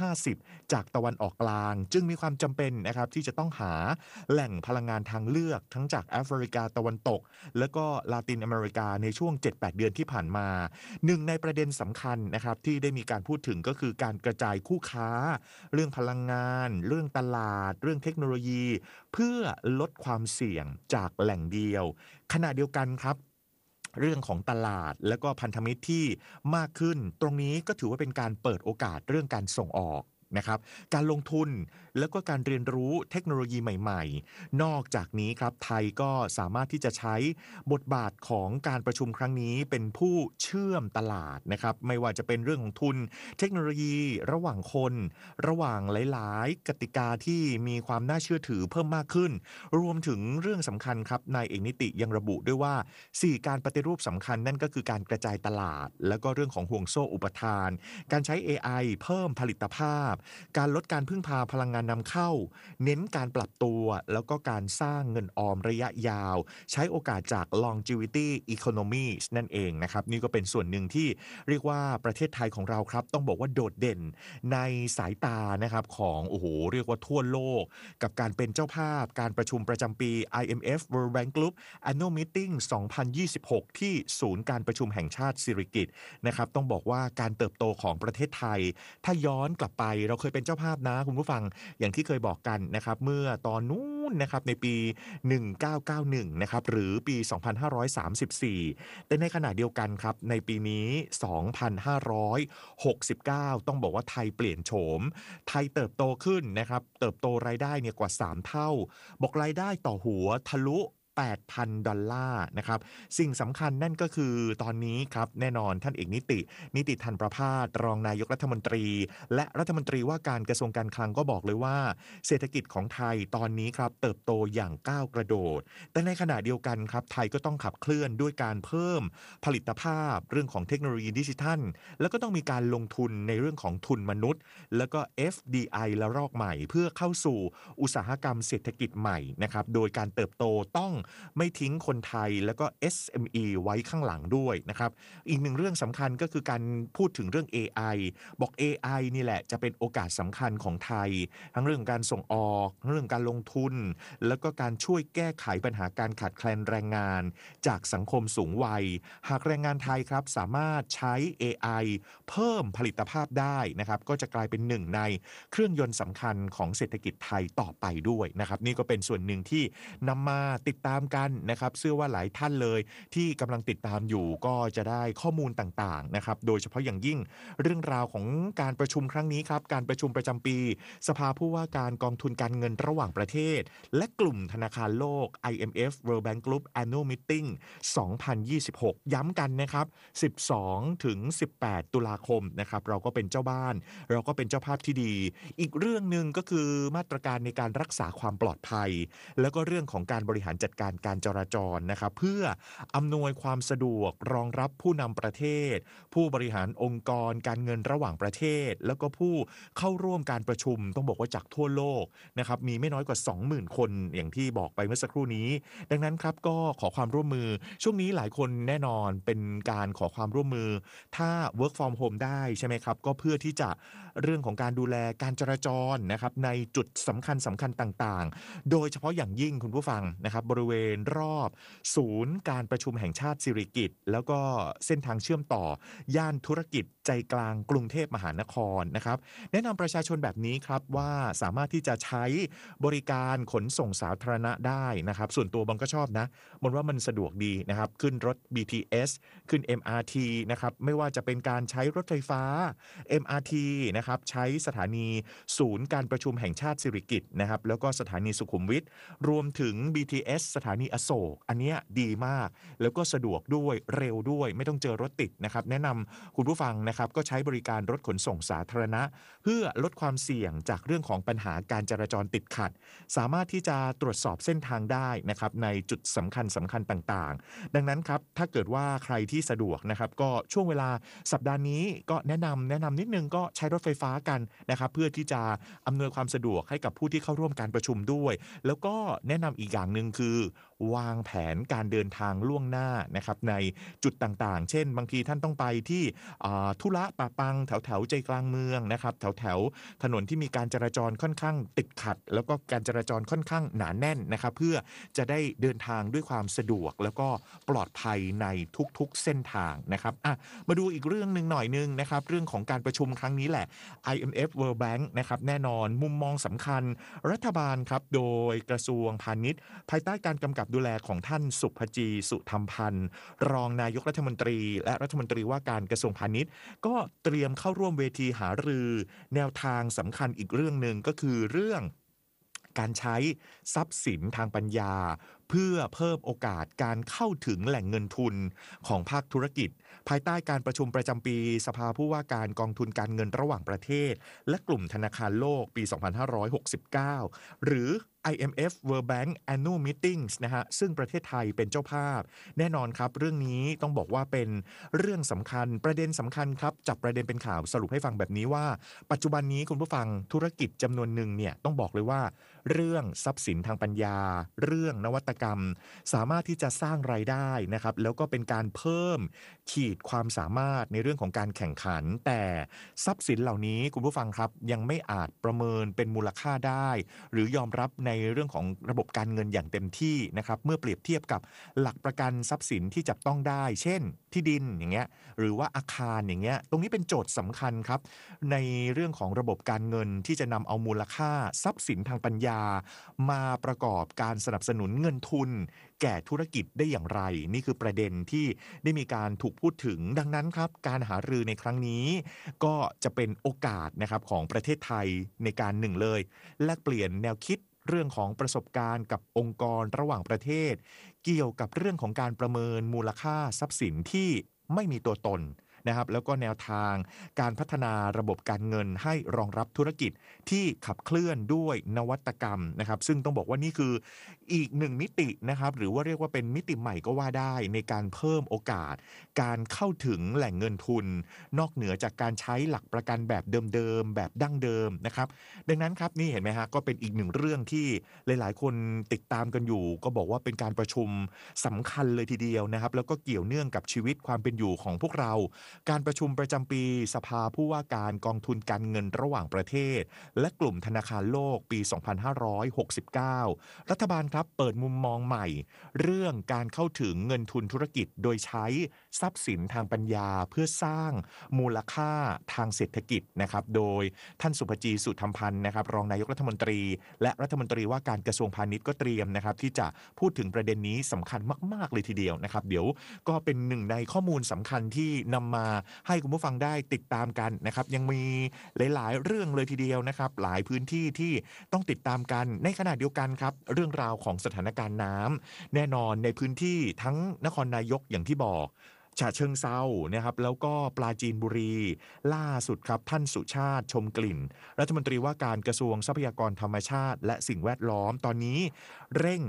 50%จากตะวันออกกลางจึงมีความจำเป็นนะครับที่จะต้องหาแหล่งพลังงานทางเลือกทั้งจากแอฟริกาตะวันตกและก็ลาตินอเมริกาในช่วง 7-8 เดือนที่ผ่านมาหนึ่งในประเด็นสำคัญนะครับที่ได้มีการพูดถึงก็คือการกระจายคู่ค้าเรื่องพลังงานเรื่องตลาดเรื่องเทคโนโลยีเพื่อลดความเสี่ยงจากแหล่งเดียวขณะเดียวกันครับเรื่องของตลาดและก็พันธมิตรที่มากขึ้นตรงนี้ก็ถือว่าเป็นการเปิดโอกาสเรื่องการส่งออกนะครับการลงทุนแล้วก็การเรียนรู้เทคโนโลยีใหม่ๆนอกจากนี้ครับไทยก็สามารถที่จะใช้บทบาทของการประชุมครั้งนี้เป็นผู้เชื่อมตลาดนะครับไม่ว่าจะเป็นเรื่องของทุนเทคโนโลยีระหว่างคนระหว่างหลายๆกติกาที่มีความน่าเชื่อถือเพิ่มมากขึ้นรวมถึงเรื่องสำคัญครับนายเอกนิติยังระบุด้วยว่า4การปฏิรูปสำคัญนั่นก็คือการกระจายตลาดแล้วก็เรื่องของห่วงโซ่อุปทานการใช้ AI เพิ่มผลิตภาพการลดการพึ่งพาพลังงานนำเข้าเน้นการปรับตัวแล้วก็การสร้างเงินออมระยะยาวใช้โอกาสจาก longevity economy นั่นเองนะครับนี่ก็เป็นส่วนหนึ่งที่เรียกว่าประเทศไทยของเราครับต้องบอกว่าโดดเด่นในสายตานะครับของเรียกว่าทั่วโลกกับการเป็นเจ้าภาพการประชุมประจำปี IMF World Bank Group Annual Meeting 2026 ที่ศูนย์การประชุมแห่งชาติสิริกิติ์นะครับต้องบอกว่าการเติบโตของประเทศไทยถ้าย้อนกลับไปเราเคยเป็นเจ้าภาพนะคุณผู้ฟังอย่างที่เคยบอกกันนะครับเมื่อตอนนู้นนะครับในปี1991นะครับหรือปี2534แต่ในขณะเดียวกันครับในปีนี้2569ต้องบอกว่าไทยเปลี่ยนโฉมไทยเติบโตขึ้นนะครับเติบโตรายได้เนี่ยกว่า3เท่าบอกรายได้ต่อหัวทะลุ$8,000นะครับสิ่งสำคัญนั่นก็คือตอนนี้ครับแน่นอนท่านเอกนิติธันประภาสรองนายกรัฐมนตรีและรัฐมนตรีว่าการกระทรวงการคลังก็บอกเลยว่าเศรษฐกิจของไทยตอนนี้ครับเติบโตอย่างก้าวกระโดดแต่ในขณะเดียวกันครับไทยก็ต้องขับเคลื่อนด้วยการเพิ่มผลิตภาพเรื่องของเทคโนโลยีดิจิทัลแล้วก็ต้องมีการลงทุนในเรื่องของทุนมนุษย์แล้วก็ FDI ละลอกใหม่เพื่อเข้าสู่อุตสาหกรรมเศรษฐกิจใหม่นะครับโดยการเติบโตต้องไม่ทิ้งคนไทยแล้วก็ SME ไว้ข้างหลังด้วยนะครับอีกหนึ่งเรื่องสำคัญก็คือการพูดถึงเรื่อง AI บอก AI นี่แหละจะเป็นโอกาสสำคัญของไทยทั้งเรื่องการส่งออกเรื่องการลงทุนแล้วก็การช่วยแก้ไขปัญหาการขาดแคลนแรงงานจากสังคมสูงวัยหากแรงงานไทยครับสามารถใช้ AI เพิ่มผลิตภาพได้นะครับก็จะกลายเป็นหนึ่งในเครื่องยนต์สำคัญของเศรษฐกิจไทยต่อไปด้วยนะครับนี่ก็เป็นส่วนหนึ่งที่นำมาติดตามกันนะครับเชื่อว่าหลายท่านเลยที่กำลังติดตามอยู่ก็จะได้ข้อมูลต่างๆนะครับโดยเฉพาะอย่างยิ่งเรื่องราวของการประชุมครั้งนี้ครับการประชุมประจำปีสภาผู้ว่าการกองทุนการเงินระหว่างประเทศและกลุ่มธนาคารโลก IMF World Bank Group Annual Meeting 2026 ย้ำกันนะครับ12 ถึง 18 ตุลาคมนะครับเราก็เป็นเจ้าบ้านเราก็เป็นเจ้าภาพที่ดีอีกเรื่องนึงก็คือมาตรการในการรักษาความปลอดภัยแล้วก็เรื่องของการบริหารจัดการการการจราจรนะครับเพื่ออำนวยความสะดวกรองรับผู้นำประเทศผู้บริหารองค์กรการเงินระหว่างประเทศแล้วก็ผู้เข้าร่วมการประชุมต้องบอกว่าจากทั่วโลกนะครับมีไม่น้อยกว่า 20,000 คนอย่างที่บอกไปเมื่อสักครู่นี้ดังนั้นครับก็ขอความร่วมมือช่วงนี้หลายคนแน่นอนเป็นการขอความร่วมมือถ้า work from home ได้ใช่ไหมครับก็เพื่อที่จะเรื่องของการดูแลการจราจรนะครับในจุดสำคัญต่างๆโดยเฉพาะอย่างยิ่งคุณผู้ฟังนะครับบริเวณรอบศูนย์การประชุมแห่งชาติสิริกิติ์แล้วก็เส้นทางเชื่อมต่อย่านธุรกิจใจกลางกรุงเทพมหานครนะครับแนะนำประชาชนแบบนี้ครับว่าสามารถที่จะใช้บริการขนส่งสาธารณะได้นะครับส่วนตัวบางก็ชอบนะมันว่ามันสะดวกดีนะครับขึ้นรถ BTS ขึ้น MRT นะครับไม่ว่าจะเป็นการใช้รถไฟฟ้า MRT นะครับใช้สถานีศูนย์การประชุมแห่งชาติสิริกิติ์นะครับแล้วก็สถานีสุขุมวิทรวมถึง BTS สถานีอโศกอันเนี้ยดีมากแล้วก็สะดวกด้วยเร็วด้วยไม่ต้องเจอรถติดนะครับแนะนำคุณผู้ฟังนะครับก็ใช้บริการรถขนส่งสาธารณะเพื่อลดความเสี่ยงจากเรื่องของปัญหาการจราจรติดขัดสามารถที่จะตรวจสอบเส้นทางได้นะครับในจุดสำคัญต่างๆดังนั้นครับถ้าเกิดว่าใครที่สะดวกนะครับก็ช่วงเวลาสัปดาห์นี้ก็แนะนำนิดนึงก็ใช้รถไฟฟ้ากันนะครับเพื่อที่จะอำนวยความสะดวกให้กับผู้ที่เข้าร่วมการประชุมด้วยแล้วก็แนะนำอีกอย่างหนึ่งคือวางแผนการเดินทางล่วงหน้านะครับในจุดต่างๆเช่นบางทีท่านต้องไปที่ธุระปะปังแถวใจกลางเมืองนะครับแถวถนนที่มีการจราจรค่อนข้างติดขัดแล้วก็การจราจรค่อนข้างหนาแน่นนะครับเพื่อจะได้เดินทางด้วยความสะดวกแล้วก็ปลอดภัยในทุกๆเส้นทางนะครับมาดูอีกเรื่องนึงหน่อยนึงนะครับเรื่องของการประชุมครั้งนี้แหละ IMF World Bank นะครับแน่นอนมุมมองสำคัญรัฐบาลครับโดยกระทรวงพาณิชย์ภายใต้การกำกับดูแลของท่านสุภจีสุธรรมพันธ์รองนายกรัฐมนตรีและรัฐมนตรีว่าการกระทรวงพาณิชย์ก็เตรียมเข้าร่วมเวทีหารือแนวทางสำคัญอีกเรื่องหนึ่งก็คือเรื่องการใช้ทรัพย์สินทางปัญญาเพื่อเพิ่มโอกาสการเข้าถึงแหล่งเงินทุนของภาคธุรกิจภายใต้การประชุมประจำปีสภาผู้ว่าการกองทุนการเงินระหว่างประเทศและกลุ่มธนาคารโลกปี 2569 หรือ IMF World Bank Annual Meetings นะฮะซึ่งประเทศไทยเป็นเจ้าภาพแน่นอนครับเรื่องนี้ต้องบอกว่าเป็นเรื่องสำคัญประเด็นสำคัญครับจับประเด็นเป็นข่าวสรุปให้ฟังแบบนี้ว่าปัจจุบันนี้คุณผู้ฟังธุรกิจจำนวนหนึ่งเนี่ยต้องบอกเลยว่าเรื่องทรัพย์สินทางปัญญาเรื่องนวัตกรรมสามารถที่จะสร้างรายได้นะครับแล้วก็เป็นการเพิ่มขีดความสามารถในเรื่องของการแข่งขันแต่ทรัพย์สินเหล่านี้คุณผู้ฟังครับยังไม่อาจประเมินเป็นมูลค่าได้หรือยอมรับในเรื่องของระบบการเงินอย่างเต็มที่นะครับเมื่อเปรียบเทียบกับหลักประกันทรัพย์สินที่จับต้องได้เช่นที่ดินอย่างเงี้ยหรือว่าอาคารอย่างเงี้ยตรงนี้เป็นโจทย์สำคัญครับในเรื่องของระบบการเงินที่จะนำเอามูลค่าทรัพย์สินทางปัญญามาประกอบการสนับสนุนเงินทุนแก่ธุรกิจได้อย่างไรนี่คือประเด็นที่ได้มีการถูกพูดถึงดังนั้นครับการหารือในครั้งนี้ก็จะเป็นโอกาสนะครับของประเทศไทยในการหนึ่งเลยแลกเปลี่ยนแนวคิดเรื่องของประสบการณ์กับองค์กรระหว่างประเทศเกี่ยวกับเรื่องของการประเมินมูลค่าทรัพย์สินที่ไม่มีตัวตนนะครับแล้วก็แนวทางการพัฒนาระบบการเงินให้รองรับธุรกิจที่ขับเคลื่อนด้วยนวัตกรรมนะครับซึ่งต้องบอกว่านี่คืออีกหนึ่งมิตินะครับหรือว่าเรียกว่าเป็นมิติใหม่ก็ว่าได้ในการเพิ่มโอกาสการเข้าถึงแหล่งเงินทุนนอกเหนือจากการใช้หลักประกันแบบเดิมๆแบบดั้งเดิมนะครับดังนั้นครับนี่เห็นไหมฮะก็เป็นอีกหนึ่งเรื่องที่หลายๆคนติดตามกันอยู่ก็บอกว่าเป็นการประชุมสำคัญเลยทีเดียวนะครับแล้วก็เกี่ยวเนื่องกับชีวิตความเป็นอยู่ของพวกเราการประชุมประจำปีสภาผู้ว่าการกองทุนการเงินระหว่างประเทศและกลุ่มธนาคารโลกปี 2569 รัฐบาลครับเปิดมุมมองใหม่เรื่องการเข้าถึงเงินทุนธุรกิจโดยใช้ทรัพย์สินทางปัญญาเพื่อสร้างมูลค่าทางเศรษฐกิจนะครับโดยท่านสุภจีสุธรรมพันธ์นะครับรองนายกรัฐมนตรีและรัฐมนตรีว่าการกระทรวงพาณิชย์ก็เตรียมนะครับที่จะพูดถึงประเด็นนี้สำคัญมากๆเลยทีเดียวนะครับเดี๋ยวก็เป็นหนึ่งในข้อมูลสำคัญที่นำมาให้คุณผู้ฟังได้ติดตามกันนะครับยังมีหลายๆเรื่องเลยทีเดียวนะครับหลายพื้นที่ที่ต้องติดตามกันในขณะเดียวกันครับเรื่องราวของสถานการณ์น้ำแน่นอนในพื้นที่ทั้งนครนายกอย่างที่บอกฉะเชิงเทรานะครับแล้วก็ปราจีนบุรีล่าสุดครับท่านสุชาติชมกลิ่นรัฐมนตรีว่าการกระทรวงทรัพยากรธรรมชาติและสิ่งแวดล้อมตอนนี้เร่ง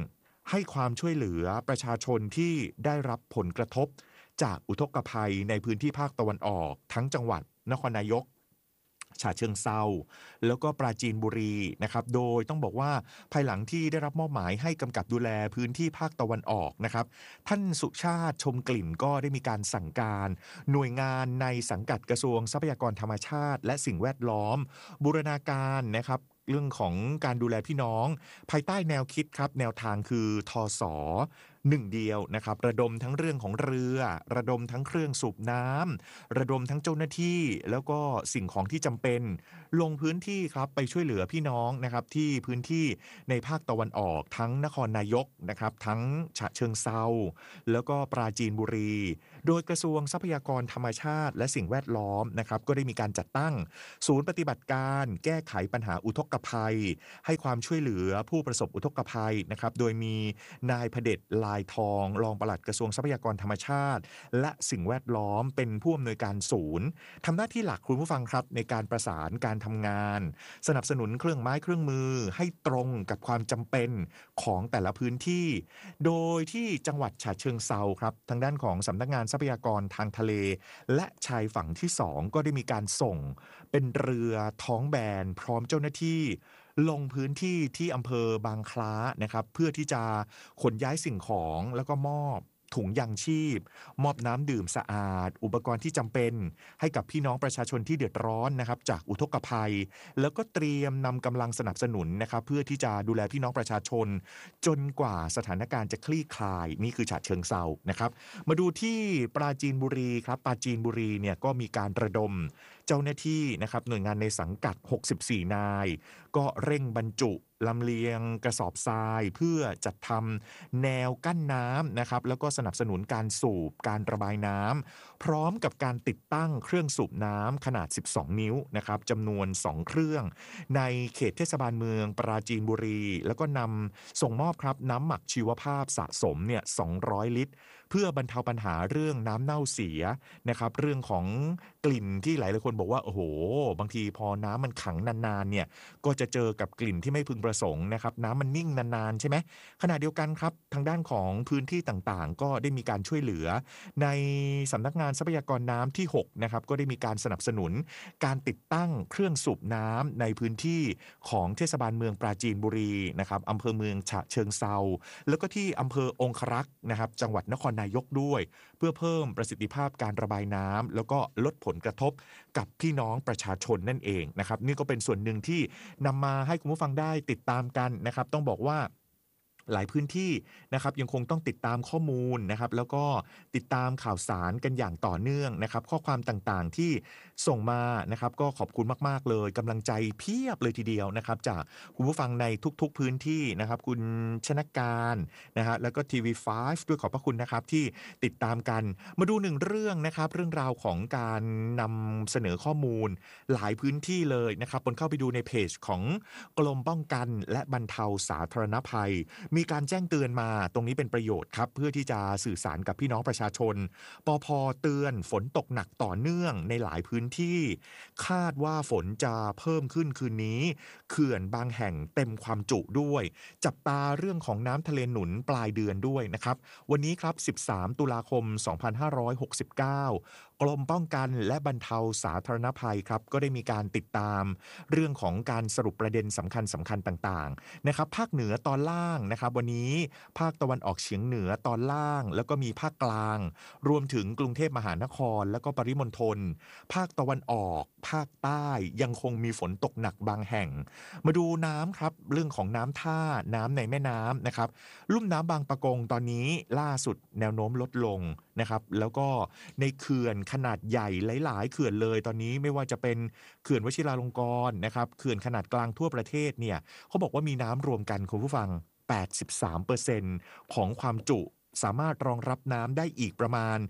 ให้ความช่วยเหลือประชาชนที่ได้รับผลกระทบจากอุทกภัยในพื้นที่ภาคตะวันออกทั้งจังหวัดนครนายกฉะเชิงเทราแล้วก็ปราจีนบุรีนะครับโดยต้องบอกว่าภายหลังที่ได้รับมอบหมายให้กำกับดูแลพื้นที่ภาคตะวันออกนะครับท่านสุชาติชมกลิ่นก็ได้มีการสั่งการหน่วยงานในสังกัดกระทรวงทรัพยากรธรรมชาติและสิ่งแวดล้อมบูรณาการนะครับเรื่องของการดูแลพี่น้องภายใต้แนวคิดครับแนวทางคือทศหนึ่งเดียวนะครับระดมทั้งเรื่องของเรือระดมทั้งเครื่องสูบน้ำระดมทั้งเจ้าหน้าที่แล้วก็สิ่งของที่จำเป็นลงพื้นที่ครับไปช่วยเหลือพี่น้องนะครับที่พื้นที่ในภาคตะวันออกทั้งนครนายกนะครับทั้งฉะเชิงเทราแล้วก็ปราจีนบุรีโดยกระทรวงทรัพยากรธรรมชาติและสิ่งแวดล้อมนะครับก็ได้มีการจัดตั้งศูนย์ปฏิบัติการแก้ไขปัญหาอุทกภัยให้ความช่วยเหลือผู้ประสบอุทกภัยนะครับโดยมีนายพเดชลายทองรองปลัดกระทรวงทรัพยากรธรรมชาติและสิ่งแวดล้อมเป็นผู้อำนวยการศูนย์ทำหน้าที่หลักคุณผู้ฟังครับในการประสานการทำงานสนับสนุนเครื่องไม้เครื่องมือให้ตรงกับความจำเป็นของแต่ละพื้นที่โดยที่จังหวัดฉะเชิงเทราครับทางด้านของสำนักงานทรัพยากรทางทะเลและชายฝั่งที่2ก็ได้มีการส่งเป็นเรือท้องแบนพร้อมเจ้าหน้าที่ลงพื้นที่ที่อำเภอบางคล้านะครับเพื่อที่จะขนย้ายสิ่งของแล้วก็มอบถุงยางชีพมอบน้ำดื่มสะอาดอุปกรณ์ที่จำเป็นให้กับพี่น้องประชาชนที่เดือดร้อนนะครับจากอุทกภัยแล้วก็เตรียมนำกำลังสนับสนุนนะครับเพื่อที่จะดูแลพี่น้องประชาชนจนกว่าสถานการณ์จะคลี่คลายนี่คือฉะเชิงเทรานะครับมาดูที่ปราจีนบุรีครับปราจีนบุรีเนี่ยก็มีการระดมเจ้าหน้าที่นะครับหน่วยงานในสังกัด64นายก็เร่งบรรจุลำเลียงกระสอบทรายเพื่อจัดทำแนวกั้นน้ำนะครับแล้วก็สนับสนุนการสูบการระบายน้ำพร้อมกับการติดตั้งเครื่องสูบน้ำขนาด12นิ้วนะครับจำนวน2เครื่องในเขตเทศบาลเมืองปราจีนบุรีแล้วก็นำส่งมอบครับน้ำหมักชีวภาพสะสมเนี่ย200 ลิตรเพื่อบรรเทาปัญหาเรื่องน้ำเน่าเสียนะครับเรื่องของกลิ่นที่หลายคนบอกว่าโอ้โหบางทีพอน้ำมันขังนานๆเนี่ยก็จะเจอกับกลิ่นที่ไม่พึงประสงค์นะครับน้ำมันนิ่งนานๆใช่ไหมขณะเดียวกันครับทางด้านของพื้นที่ต่างๆก็ได้มีการช่วยเหลือในสำนักงานทรัพยากรน้ำที่6นะครับก็ได้มีการสนับสนุนการติดตั้งเครื่องสูบน้ำในพื้นที่ของเทศบาลเมืองปราจีนบุรีนะครับอำเภอเมืองฉะเชิงเทราแล้วก็ที่อำเภอองครักษ์นะครับจังหวัดนครนายกด้วยเพื่อเพิ่มประสิทธิภาพการระบายน้ำแล้วก็ลดผลกระทบกับพี่น้องประชาชนนั่นเองนะครับนี่ก็เป็นส่วนหนึ่งที่นำมาให้คุณผู้ฟังได้ติดตามกันนะครับต้องบอกว่าหลายพื้นที่นะครับยังคงต้องติดตามข้อมูลนะครับแล้วก็ติดตามข่าวสารกันอย่างต่อเนื่องนะครับข้อความต่างๆที่ส่งมานะครับก็ขอบคุณมากๆเลยกำลังใจเพียบเลยทีเดียวนะครับจากคุณผู้ฟังในทุกๆพื้นที่นะครับคุณชนการนะฮะแล้วก็ TV5 ด้วยขอบพระคุณนะครับที่ติดตามกันมาดูหนึ่งเรื่องนะครับเรื่องราวของการนำเสนอข้อมูลหลายพื้นที่เลยนะครับบนเข้าไปดูในเพจของกรมป้องกันและบรรเทาสาธารณภัยมีการแจ้งเตือนมาตรงนี้เป็นประโยชน์ครับเพื่อที่จะสื่อสารกับพี่น้องประชาชนปภ.เตือนฝนตกหนักต่อเนื่องในหลายพื้นที่คาดว่าฝนจะเพิ่มขึ้นคืนนี้เขื่อนบางแห่งเต็มความจุด้วยจับตาเรื่องของน้ำทะเลหนุนปลายเดือนด้วยนะครับวันนี้ครับ13ตุลาคม2569กรมป้องกันและบรรเทาสาธารณภัยครับก็ได้มีการติดตามเรื่องของการสรุปประเด็นสำคัญต่างๆนะครับภาคเหนือตอนล่างนะครับวันนี้ภาคตะวันออกเฉียงเหนือตอนล่างแล้วก็มีภาคกลางรวมถึงกรุงเทพมหานครแล้วก็ปริมณฑลภาคตะวันออกภาคใต้ยังคงมีฝนตกหนักบางแห่งมาดูน้ำครับเรื่องของน้ำท่าน้ำในแม่น้ำนะครับลุ่มน้ำบางปะกงตอนนี้ล่าสุดแนวโน้มลดลงนะครับแล้วก็ในเขื่อนขนาดใหญ่หลายๆเขื่อนเลยตอนนี้ไม่ว่าจะเป็นเขื่อนวชิราลงกรณ์นะครับเขื่อนขนาดกลางทั่วประเทศเนี่ยเขาบอกว่ามีน้ำรวมกันคุณผู้ฟัง 83% ของความจุสามารถรองรับน้ำได้อีกประมาณ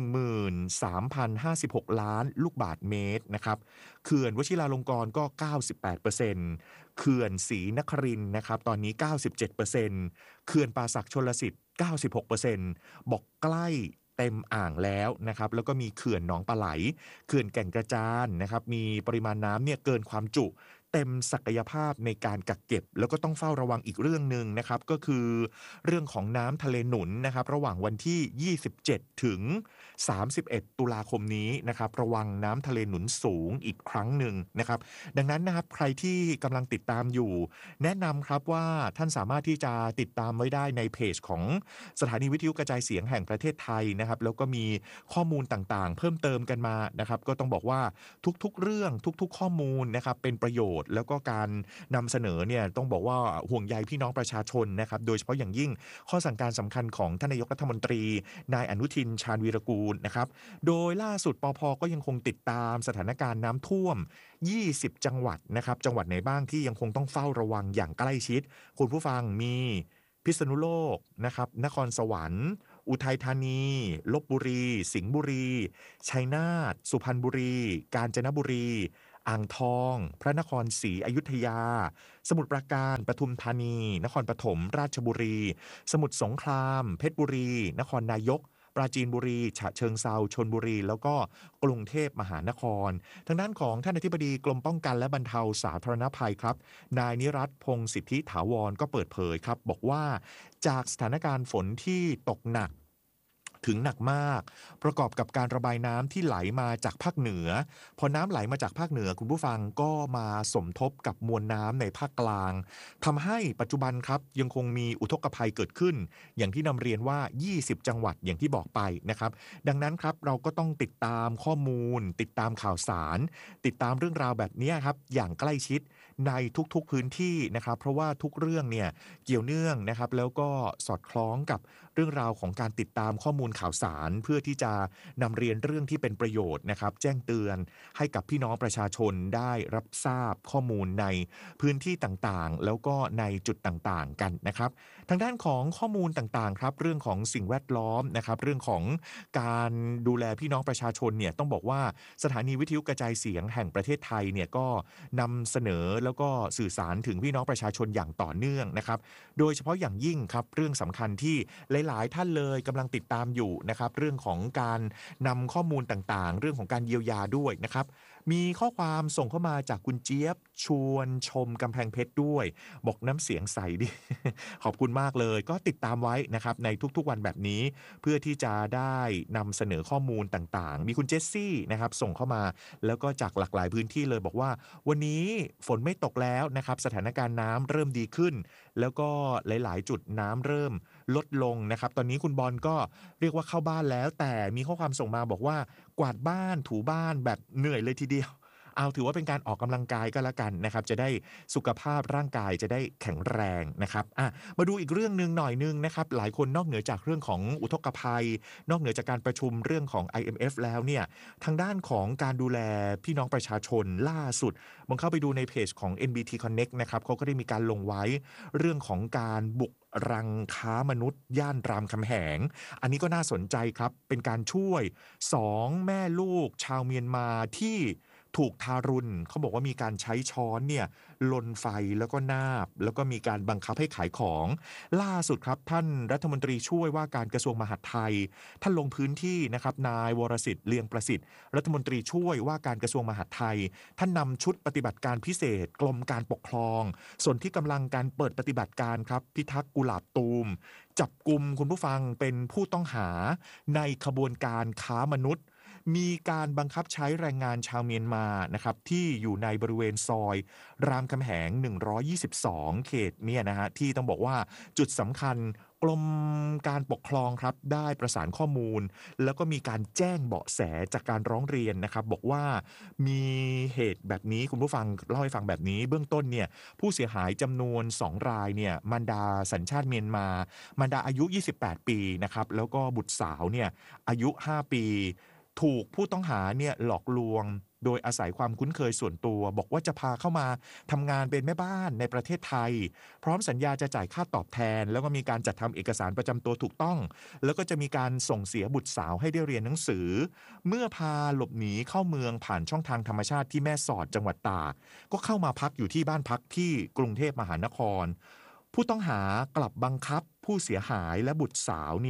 13,056 ล้านลูกบาศก์เมตรนะครับเขื่อนวชิราลงกรณ์ก็ 98%เขื่อนศรีนครินทร์นะครับตอนนี้ 97% เขื่อนป่าสักชลสิทธิ์ 96% บอกใกล้เต็มอ่างแล้วนะครับแล้วก็มีเขื่อนหนองปลาไหลเขื่อนแก่งกระจานนะครับมีปริมาณน้ำเนี่ยเกินความจุเต็มศักยภาพในการกักเก็บแล้วก็ต้องเฝ้าระวังอีกเรื่องหนึ่งนะครับก็คือเรื่องของน้ำทะเลหนุนนะครับระหว่างวันที่27ถึง31ตุลาคมนี้นะครับระวังน้ำทะเลหนุนสูงอีกครั้งหนึ่งนะครับดังนั้นนะครับใครที่กำลังติดตามอยู่แนะนำครับว่าท่านสามารถที่จะติดตามไว้ได้ในเพจของสถานีวิทยุกระจายเสียงแห่งประเทศไทยนะครับแล้วก็มีข้อมูลต่างๆเพิ่มเติมกันมานะครับก็ต้องบอกว่าทุกๆเรื่องทุกๆข้อมูลนะครับเป็นประโยชน์แล้วก็การนำเสนอเนี่ยต้องบอกว่าห่วงใยพี่น้องประชาชนนะครับโดยเฉพาะอย่างยิ่งข้อสั่งการสำคัญของท่านนายกรัฐมนตรีนายอนุทินชาญวีรกูลนะครับโดยล่าสุดปภ.ก็ยังคงติดตามสถานการณ์น้ำท่วม20จังหวัดนะครับจังหวัดไหนบ้างที่ยังคงต้องเฝ้าระวังอย่างใกล้ชิดคุณผู้ฟังมีพิษณุโลกนะครับนครสวรรค์อุทัยธานีลพบุรีสิงห์บุรีชัยนาทสุพรรณบุรีกาญจนบุรีอ่างทองพระนครศรีอยุธยาสมุทรปราการปทุมธานีนครปฐมราชบุรีสมุทรสงครามเพชรบุรีนครนายกปราจีนบุรีฉะเชิงเทราชลบุรีแล้วก็กรุงเทพมหานครทางด้านของท่านอธิบดีกรมป้องกันและบรรเทาสาธารณภัยครับนายนิรัตน์พงษ์สิทธิถาวรก็เปิดเผยครับบอกว่าจากสถานการณ์ฝนที่ตกหนักถึงหนักมากประกอบกับการระบายน้ำที่ไหลมาจากภาคเหนือพอน้ำไหลมาจากภาคเหนือคุณผู้ฟังก็มาสมทบกับมวลน้ำในภาคกลางทำให้ปัจจุบันครับยังคงมีอุทกภัยเกิดขึ้นอย่างที่นำเรียนว่า20จังหวัดอย่างที่บอกไปนะครับดังนั้นครับเราก็ต้องติดตามข้อมูลติดตามข่าวสารติดตามเรื่องราวแบบนี้ครับอย่างใกล้ชิดในทุกๆพื้นที่นะครับเพราะว่าทุกเรื่องเนี่ยเกี่ยวเนื่องนะครับแล้วก็สอดคล้องกับเรื่องราวของการติดตามข้อมูลข่าวสารเพื่อที่จะนำเรียนเรื่องที่เป็นประโยชน์นะครับแจ้งเตือนให้กับพี่น้องประชาชนได้รับทราบข้อมูลในพื้นที่ต่างๆแล้วก็ในจุดต่างๆกันนะครับทางด้านของข้อมูลต่างๆครับเรื่องของสิ่งแวดล้อมนะครับเรื่องของการดูแลพี่น้องประชาชนเนี่ยต้องบอกว่าสถานีวิทยุกระจายเสียงแห่งประเทศไทยเนี่ยก็นำเสนอแล้วก็สื่อสารถึงพี่น้องประชาชนอย่างต่อเนื่องนะครับโดยเฉพาะอย่างยิ่งครับเรื่องสำคัญที่หลายๆท่านเลยกำลังติดตามอยู่นะครับเรื่องของการนำข้อมูลต่างๆเรื่องของการเยียวยาด้วยนะครับมีข้อความส่งเข้ามาจากคุณเจี๊ยบชวนชมกำแพงเพชรด้วยบอกน้ำเสียงใสดิ ขอบคุณมากเลยก็ติดตามไว้นะครับในทุกๆวันแบบนี้เพื่อที่จะได้นำเสนอข้อมูลต่างๆมีคุณเจสซี่นะครับส่งเข้ามาแล้วก็จากหลากหลายพื้นที่เลยบอกว่าวันนี้ฝนไม่ตกแล้วนะครับสถานการณ์น้ำเริ่มดีขึ้นแล้วก็หลายๆจุดน้ำเริ่มลดลงนะครับตอนนี้คุณบอลก็เรียกว่าเข้าบ้านแล้วแต่มีข้อความส่งมาบอกว่ากวาดบ้านถูบ้านแบบเหนื่อยเลยทีเดียวเอาถือว่าเป็นการออกกำลังกายก็แล้วกันนะครับจะได้สุขภาพร่างกายจะได้แข็งแรงนะครับมาดูอีกเรื่องนึงหน่อยนึงนะครับหลายคนนอกเหนือจากเรื่องของอุทกภัยนอกเหนือจากการประชุมเรื่องของ IMF แล้วเนี่ยทางด้านของการดูแลพี่น้องประชาชนล่าสุดผมเข้าไปดูในเพจของ NBT Connect นะครับเขาก็ได้มีการลงไว้เรื่องของการบุกรังค้ามนุษย์ย่านรามคำแหงอันนี้ก็น่าสนใจครับเป็นการช่วย2แม่ลูกชาวเมียนมาที่ถูกทารุณเขาบอกว่ามีการใช้ช้อนเนี่ยลนไฟแล้วก็นาบแล้วก็มีการบังคับให้ขายของล่าสุดครับท่านรัฐมนตรีช่วยว่าการกระทรวงมหาดไทยท่านลงพื้นที่นะครับนายวรสิทธิ์เลียงประสิทธิ์รัฐมนตรีช่วยว่าการกระทรวงมหาดไทยท่านนำชุดปฏิบัติการพิเศษกรมการปกครองส่วนที่กำลังการเปิดปฏิบัติการครับพิทักษ์กุหลาบตูมจับกุมคุณผู้ฟังเป็นผู้ต้องหาในขบวนการค้ามนุษย์มีการบังคับใช้แรงงานชาวเมียนมานะครับที่อยู่ในบริเวณซอยรามคำแหง122เขตเนี่ยนะฮะที่ต้องบอกว่าจุดสำคัญกรมการปกครองครับได้ประสานข้อมูลแล้วก็มีการแจ้งเบาะแสจากการร้องเรียนนะครับบอกว่ามีเหตุแบบนี้คุณผู้ฟังเล่าให้ฟังแบบนี้เบื้องต้นเนี่ยผู้เสียหายจำนวน2รายเนี่ยมารดาสัญชาติเมียนมามารดาอายุ28ปีนะครับแล้วก็บุตรสาวเนี่ยอายุ5ปีถูกผู้ต้องหาเนี่ยหลอกลวงโดยอาศัยความคุ้นเคยส่วนตัวบอกว่าจะพาเข้ามาทำงานเป็นแม่บ้านในประเทศไทยพร้อมสัญญาจะจ่ายค่าตอบแทนแล้วก็มีการจัดทำเอกสารประจำตัวถูกต้องแล้วก็จะมีการส่งเสียบุตรสาวให้ได้เรียนหนังสือเมื่อพาหลบหนีเข้าเมืองผ่านช่องทางธรรมชาติที่แม่สอดจังหวัดตากก็เข้ามาพักอยู่ที่บ้านพักที่กรุงเทพมหานครผู้ต้องหากลับบังคับผู้เสียหายและบุตรสาวเนี่ย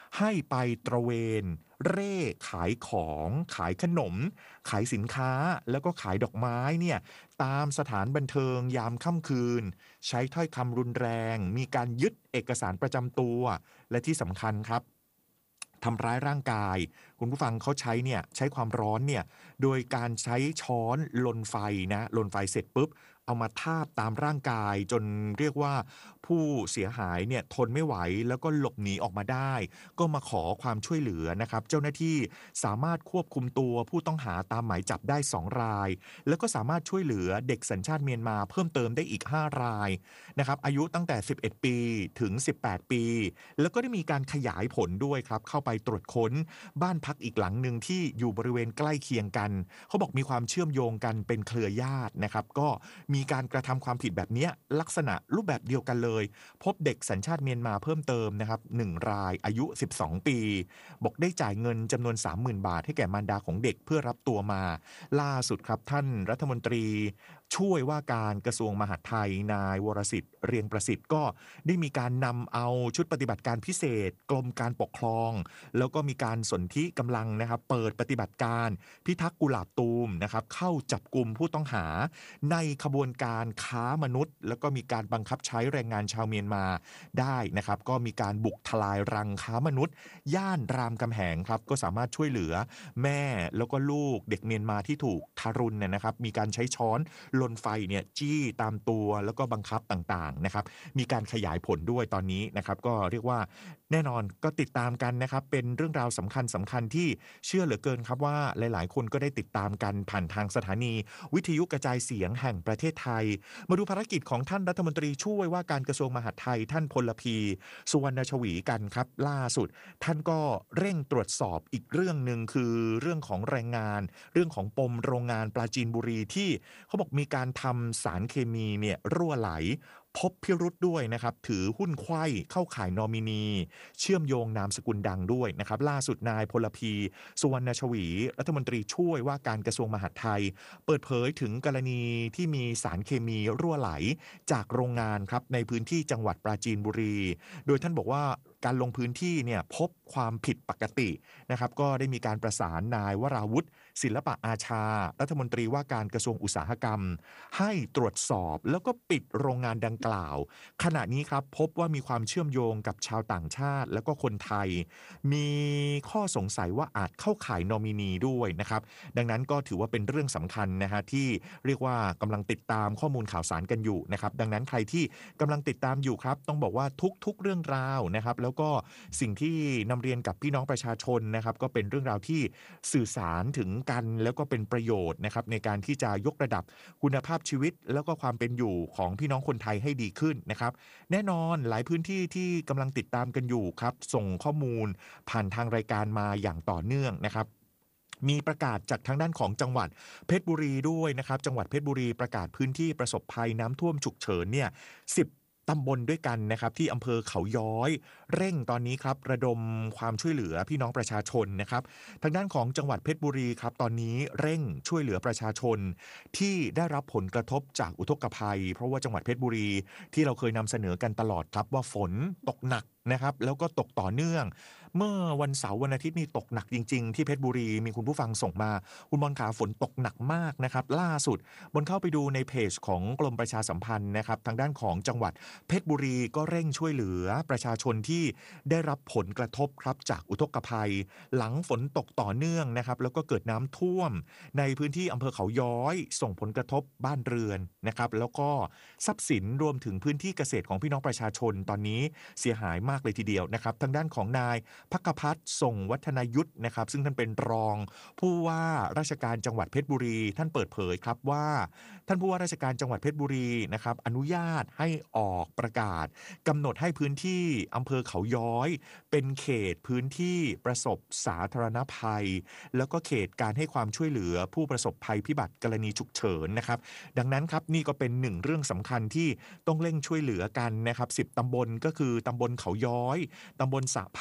ให้ไปตระเวนเร่ขายของขายขนมขายสินค้าแล้วก็ขายดอกไม้เนี่ยตามสถานบันเทิงยามค่ำคืนใช้ถ้อยคำรุนแรงมีการยึดเอกสารประจำตัวและที่สำคัญครับทำร้ายร่างกายคุณผู้ฟังเขาใช้ความร้อนเนี่ยโดยการใช้ช้อนลนไฟนะลนไฟเสร็จปุ๊บเอามาทาบตามร่างกายจนเรียกว่าผู้เสียหายเนี่ยทนไม่ไหวแล้วก็หลบหนีออกมาได้ก็มาขอความช่วยเหลือนะครับเจ้าหน้าที่สามารถควบคุมตัวผู้ต้องหาตามหมายจับได้2รายแล้วก็สามารถช่วยเหลือเด็กสัญชาติเมียนมาเพิ่มเติมได้อีก5รายนะครับอายุตั้งแต่11ปีถึง18ปีแล้วก็ได้มีการขยายผลด้วยครับเข้าไปตรวจค้นบ้านพักอีกหลังหนึ่งที่อยู่บริเวณใกล้เคียงกันเขาบอกมีความเชื่อมโยงกันเป็นเครือญาตินะครับก็มีการกระทำความผิดแบบนี้ลักษณะรูปแบบเดียวกันเลยพบเด็กสัญชาติเมียนมาเพิ่มเติมนะครับ1รายอายุ12ปีบอกได้จ่ายเงินจำนวน 30,000 บาทให้แก่มารดาของเด็กเพื่อรับตัวมาล่าสุดครับท่านรัฐมนตรีช่วยว่าการกระทรวงมหาดไทยนายวรสิทธิ์เรียงประสิทธิ์ก็ได้มีการนำเอาชุดปฏิบัติการพิเศษกรมการปกครองแล้วก็มีการสนธิกำลังนะครับเปิดปฏิบัติการพิทักษ์กุหลาบตูมนะครับเข้าจับกุมผู้ต้องหาในขบวนการค้ามนุษย์แล้วก็มีการบังคับใช้แรงงานชาวเมียนมาได้นะครับก็มีการบุกทลายรังค้ามนุษย์ย่านรามคำแหงครับก็สามารถช่วยเหลือแม่แล้วก็ลูกเด็กเมียนมาที่ถูกทารุณนะครับมีการใช้ช้อนลนไฟเนี่ยจี้ตามตัวแล้วก็บังคับต่างๆนะครับมีการขยายผลด้วยตอนนี้นะครับก็เรียกว่าแน่นอนก็ติดตามกันนะครับเป็นเรื่องราวสำคัญที่เชื่อเหลือเกินครับว่าหลายๆคนก็ได้ติดตามกันผ่านทางสถานีวิทยุกระจายเสียงแห่งประเทศไทยมาดูภารกิจของท่านรัฐมนตรีช่วยว่าการกระทรวงมหาดไทยท่านพลพีสุวรรณชวีกันครับล่าสุดท่านก็เร่งตรวจสอบอีกเรื่องนึงคือเรื่องของแรงงานเรื่องของปมโรงงานปราจีนบุรีที่เขาบอกมีการทำสารเคมีเนี่ยรั่วไหลพบพิรุธด้วยนะครับถือหุ้นไขว้เข้าข่ายนอมินีเชื่อมโยงนามสกุลดังด้วยนะครับล่าสุดนายพลพีสุวรรณชวีรัฐมนตรีช่วยว่าการกระทรวงมหาดไทยเปิดเผยถึงกรณีที่มีสารเคมีรั่วไหลจากโรงงานครับในพื้นที่จังหวัดปราจีนบุรีโดยท่านบอกว่าการลงพื้นที่เนี่ยพบความผิดปกตินะครับก็ได้มีการประสานนายวราวุฒิศิลปะอาชารัฐมนตรีว่าการกระทรวงอุตสาหกรรมให้ตรวจสอบแล้วก็ปิดโรงงานดังกล่าวขณะนี้ครับพบว่ามีความเชื่อมโยงกับชาวต่างชาติแล้วก็คนไทยมีข้อสงสัยว่าอาจเข้าข่ายนอมินีด้วยนะครับดังนั้นก็ถือว่าเป็นเรื่องสำคัญนะฮะที่เรียกว่ากำลังติดตามข้อมูลข่าวสารกันอยู่นะครับดังนั้นใครที่กำลังติดตามอยู่ครับต้องบอกว่าทุกเรื่องราวนะครับแล้วก็สิ่งที่นำเรียนกับพี่น้องประชาชนนะครับก็เป็นเรื่องราวที่สื่อสารถึงกันแล้วก็เป็นประโยชน์นะครับในการที่จะยกระดับคุณภาพชีวิตแล้วก็ความเป็นอยู่ของพี่น้องคนไทยให้ดีขึ้นนะครับแน่นอนหลายพื้นที่ที่กำลังติดตามกันอยู่ครับส่งข้อมูลผ่านทางรายการมาอย่างต่อเนื่องนะครับมีประกาศจากทางด้านของจังหวัดเพชรบุรีด้วยนะครับจังหวัดเพชรบุรีประกาศพื้นที่ประสบภัยน้ำท่วมฉุกเฉินเนี่ย10ตำบลด้วยกันนะครับที่อำเภอเขาย้อยเร่งตอนนี้ครับระดมความช่วยเหลือพี่น้องประชาชนนะครับทางด้านของจังหวัดเพชรบุรีครับตอนนี้เร่งช่วยเหลือประชาชนที่ได้รับผลกระทบจากอุทกภัยเพราะว่าจังหวัดเพชรบุรีที่เราเคยนำเสนอกันตลอดครับว่าฝนตกหนักนะครับแล้วก็ตกต่อเนื่องเมื่อวันเสาร์วันอาทิตย์นี่ตกหนักจริงๆที่เพชรบุรีมีคุณผู้ฟังส่งมาคุณบอลขาฝนตกหนักมากนะครับล่าสุดบนเข้าไปดูในเพจของกรมประชาสัมพันธ์นะครับทางด้านของจังหวัดเพชรบุรีก็เร่งช่วยเหลือประชาชนที่ได้รับผลกระทบครับจากอุทกภัยหลังฝนตกต่อเนื่องนะครับแล้วก็เกิดน้ำท่วมในพื้นที่อำเภอเขาย้อยส่งผลกระทบบ้านเรือนนะครับแล้วก็ทรัพย์สินรวมถึงพื้นที่เกษตรของพี่น้องประชาชนตอนนี้เสียหายมากเลยทีเดียวนะครับทางด้านของนายภักพัฒน์ส่งวัฒนายุทธนะครับซึ่งท่านเป็นรองผู้ว่าราชการจังหวัดเพชรบุรีท่านเปิดเผยครับว่าท่านผู้ว่าราชการจังหวัดเพชรบุรีนะครับอนุญาตให้ออกประกาศกำหนดให้พื้นที่อำเภอเขาย้อยเป็นเขตพื้นที่ประสบสาธารณภัยแล้วก็เขตการให้ความช่วยเหลือผู้ประสบภัยพิบัติกรณีฉุกเฉินนะครับดังนั้นครับนี่ก็เป็นหนึ่งเรื่องสำคัญที่ต้องเร่งช่วยเหลือกันนะครับ10ตำบลก็คือตำบลเขาย้อยตำบลสะพัง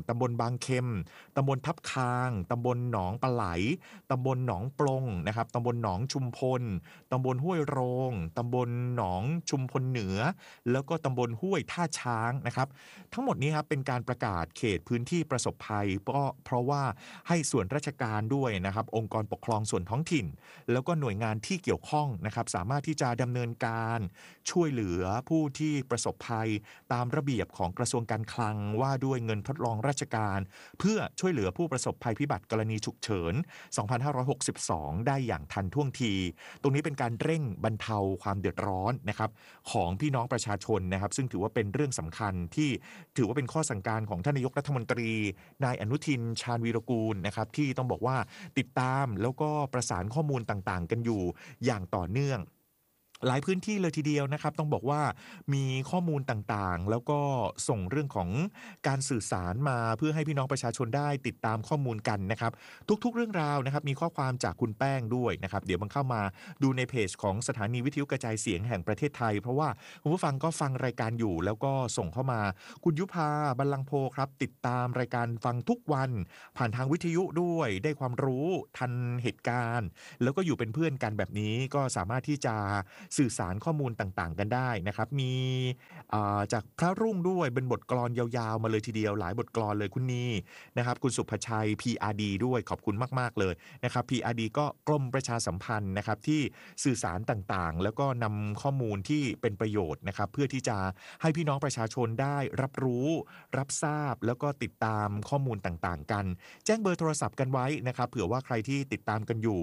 ตำบลบางเข็มตำบลทับคางตำบลหนองปลาไหลตำบลหนองปลงนะครับตำบลหนองชุมพลตำบลห้วยโรงตำบลหนองชุมพลเหนือแล้วก็ตำบลห้วยท่าช้างนะครับทั้งหมดนี้ครับเป็นการประกาศเขตพื้นที่ประสบภัยเพราะว่าให้ส่วนราชการด้วยนะครับองค์กรปกครองส่วนท้องถิ่นแล้วก็หน่วยงานที่เกี่ยวข้องนะครับสามารถที่จะดำเนินการช่วยเหลือผู้ที่ประสบภัยตามระเบียบของกระทรวงการคลังว่าด้วยเงินทดลองราชการเพื่อช่วยเหลือผู้ประสบภัยพิบัติกรณีฉุกเฉิน 2562 ได้อย่างทันท่วงที ตรงนี้เป็นการเร่งบรรเทาความเดือดร้อนนะครับของพี่น้องประชาชนนะครับซึ่งถือว่าเป็นเรื่องสำคัญที่ถือว่าเป็นข้อสั่งการของท่านนายกรัฐมนตรีนายอนุทินชาญวีรกูลนะครับที่ต้องบอกว่าติดตามแล้วก็ประสานข้อมูลต่างๆกันอยู่อย่างต่อเนื่องหลายพื้นที่เลยทีเดียวนะครับต้องบอกว่ามีข้อมูลต่างๆแล้วก็ส่งเรื่องของการสื่อสารมาเพื่อให้พี่น้องประชาชนได้ติดตามข้อมูลกันนะครับทุกๆเรื่องราวนะครับมีข้อความจากคุณแป้งด้วยนะครับเดี๋ยวมันเข้ามาดูในเพจของสถานีวิทยุกระจายเสียงแห่งประเทศไทยเพราะว่าคุณผู้ฟังก็ฟังรายการอยู่แล้วก็ส่งเข้ามาคุณยุพาบัลลังก์โพครับติดตามรายการฟังทุกวันผ่านทางวิทยุด้วยได้ความรู้ทันเหตุการณ์แล้วก็อยู่เป็นเพื่อนกันแบบนี้ก็สามารถที่จะสื่อสารข้อมูลต่างๆกันได้นะครับมีจากพระรุ่งด้วยเป็นบทกลอนยาวๆมาเลยทีเดียวหลายบทกลอนเลยคุณนีนะครับคุณสุภชัย PRD ด้วยขอบคุณมากๆเลยนะครับ PRD ก็กรมประชาสัมพันธ์นะครับที่สื่อสารต่างๆแล้วก็นำข้อมูลที่เป็นประโยชน์นะครับเพื่อที่จะให้พี่น้องประชาชนได้รับรู้รับทราบแล้วก็ติดตามข้อมูลต่างๆกันแจ้งเบอร์โทรศัพท์กันไว้นะครับเผื่อว่าใครที่ติดตามกันอยู่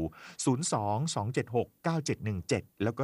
02-276-9717แล้วก็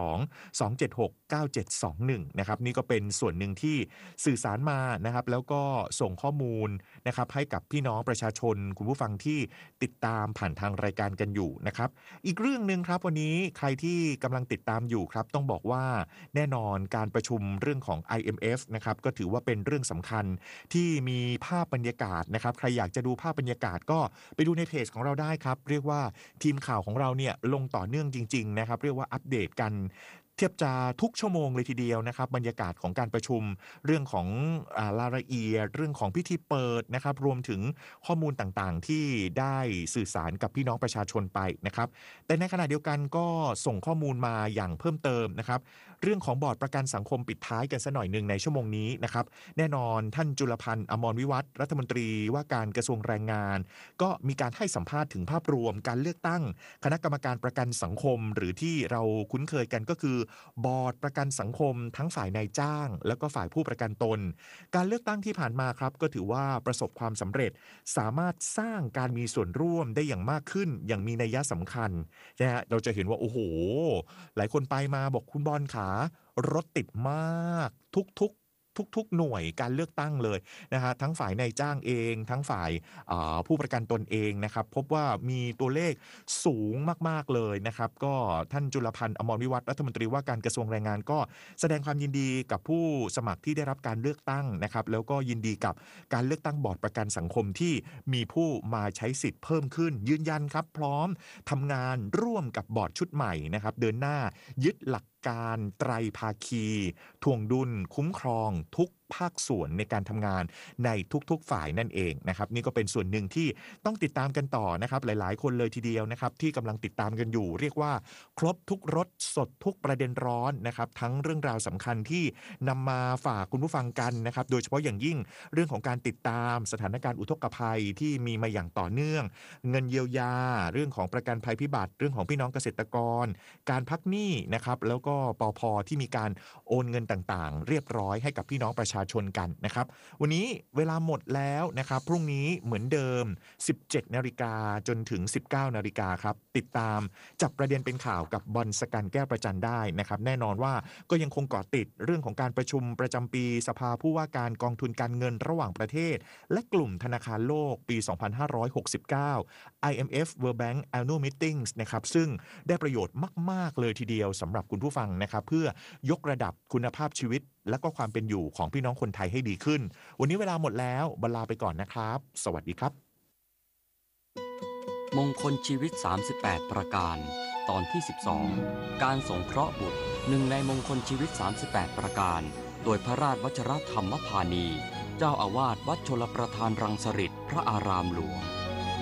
02-276-9721นะครับนี่ก็เป็นส่วนหนึ่งที่สื่อสารมานะครับแล้วก็ส่งข้อมูลนะครับให้กับพี่น้องประชาชนคุณผู้ฟังที่ติดตามผ่านทางรายการกันอยู่นะครับอีกเรื่องนึงครับวันนี้ใครที่กำลังติดตามอยู่ครับต้องบอกว่าแน่นอนการประชุมเรื่องของ IMF นะครับก็ถือว่าเป็นเรื่องสำคัญที่มีภาพบรรยากาศนะครับใครอยากจะดูภาพบรรยากาศก็ไปดูในเพจของเราได้ครับเรียกว่าทีมข่าวของเราเนี่ยลงต่อเนื่องจริงๆนะครับเรียกว่าอัปเดตกันเทียบจะทุกชั่วโมงเลยทีเดียวนะครับบรรยากาศของการประชุมเรื่องของรายละเอียดเรื่องของพิธีเปิดนะครับรวมถึงข้อมูลต่างๆที่ได้สื่อสารกับพี่น้องประชาชนไปนะครับแต่ในขณะเดียวกันก็ส่งข้อมูลมาอย่างเพิ่มเติมนะครับเรื่องของบอร์ดประกันสังคมปิดท้ายกันสักหน่อยนึงในชั่วโมงนี้นะครับแน่นอนท่านจุลพันธ์อมรวิวัฒน์รัฐมนตรีว่าการกระทรวงแรงงานก็มีการให้สัมภาษณ์ถึงภาพรวมการเลือกตั้งคณะกรรมการประกันสังคมหรือที่เราคุ้นเคยกันก็คือบอร์ดประกันสังคมทั้งฝ่ายนายจ้างแล้วก็ฝ่ายผู้ประกันตนการเลือกตั้งที่ผ่านมาครับก็ถือว่าประสบความสำเร็จสามารถสร้างการมีส่วนร่วมได้อย่างมากขึ้นอย่างมีนัยสำคัญนะฮะเราจะเห็นว่าโอ้โหหลายคนไปมาบอกคุณบอลขารถติดมากทุกหน่วยการเลือกตั้งเลยนะฮะทั้งฝ่ายนายจ้างเองทั้งฝ่ายผู้ประกันตนเองนะครับพบว่ามีตัวเลขสูงมากๆเลยนะครับก็ท่านจุลพันธ์อมรวิวัฒน์รัฐมนตรีว่าการกระทรวงแรงงานก็แสดงความยินดีกับผู้สมัครที่ได้รับการเลือกตั้งนะครับแล้วก็ยินดีกับการเลือกตั้งบอร์ดประกันสังคมที่มีผู้มาใช้สิทธิ์เพิ่มขึ้นยืนยันครับพร้อมทำงานร่วมกับบอร์ดชุดใหม่นะครับเดินหน้ายึดหลักการไตรภาคีทวงดุลคุ้มครองทุกภาคส่วนในการทำงานในทุกๆฝ่ายนั่นเองนะครับนี่ก็เป็นส่วนหนึ่งที่ต้องติดตามกันต่อนะครับหลายๆคนเลยทีเดียวนะครับที่กำลังติดตามกันอยู่เรียกว่าครบทุกรสสดทุกประเด็นร้อนนะครับทั้งเรื่องราวสำคัญที่นำมาฝากคุณผู้ฟังกันนะครับโดยเฉพาะอย่างยิ่งเรื่องของการติดตามสถานการณ์อุทกภัยที่มีมาอย่างต่อเนื่องเงินเยียวยาเรื่องของประกันภัยพิบัติเรื่องของพี่น้องเกษตรกรการพักหนี้นะครับแล้วก็ปภ.ที่มีการโอนเงินต่างๆเรียบร้อยให้กับพี่น้องประชาชนกันนะครับวันนี้เวลาหมดแล้วนะครับพรุ่งนี้เหมือนเดิม 17 นาฬิกาจนถึง 19 นาฬิกาครับติดตามจับประเด็นเป็นข่าวกับบอลสกันแก้วประจันได้นะครับแน่นอนว่าก็ยังคงเกาะติดเรื่องของการประชุมประจำปีสภาผู้ว่าการกองทุนการเงินระหว่างประเทศและกลุ่มธนาคารโลกปี 2569 IMF World Bank Annual Meetings นะครับซึ่งได้ประโยชน์มากๆเลยทีเดียวสำหรับคุณผู้ฟังนะครับเพื่อยกระดับคุณภาพชีวิตและก็ความเป็นอยู่ของพี่น้องคนไทยให้ดีขึ้นวันนี้เวลาหมดแล้วบรรลาไปก่อนนะครับสวัสดีครับมงคลชีวิต38ประการตอนที่12การสงเคราะห์บุตรหนึ่งในมงคลชีวิต38ประการโดยพระราชวชรธรรมพานีเจ้าอาวาสวัดชลประทานรังสฤษฎ์พระอารามหลวง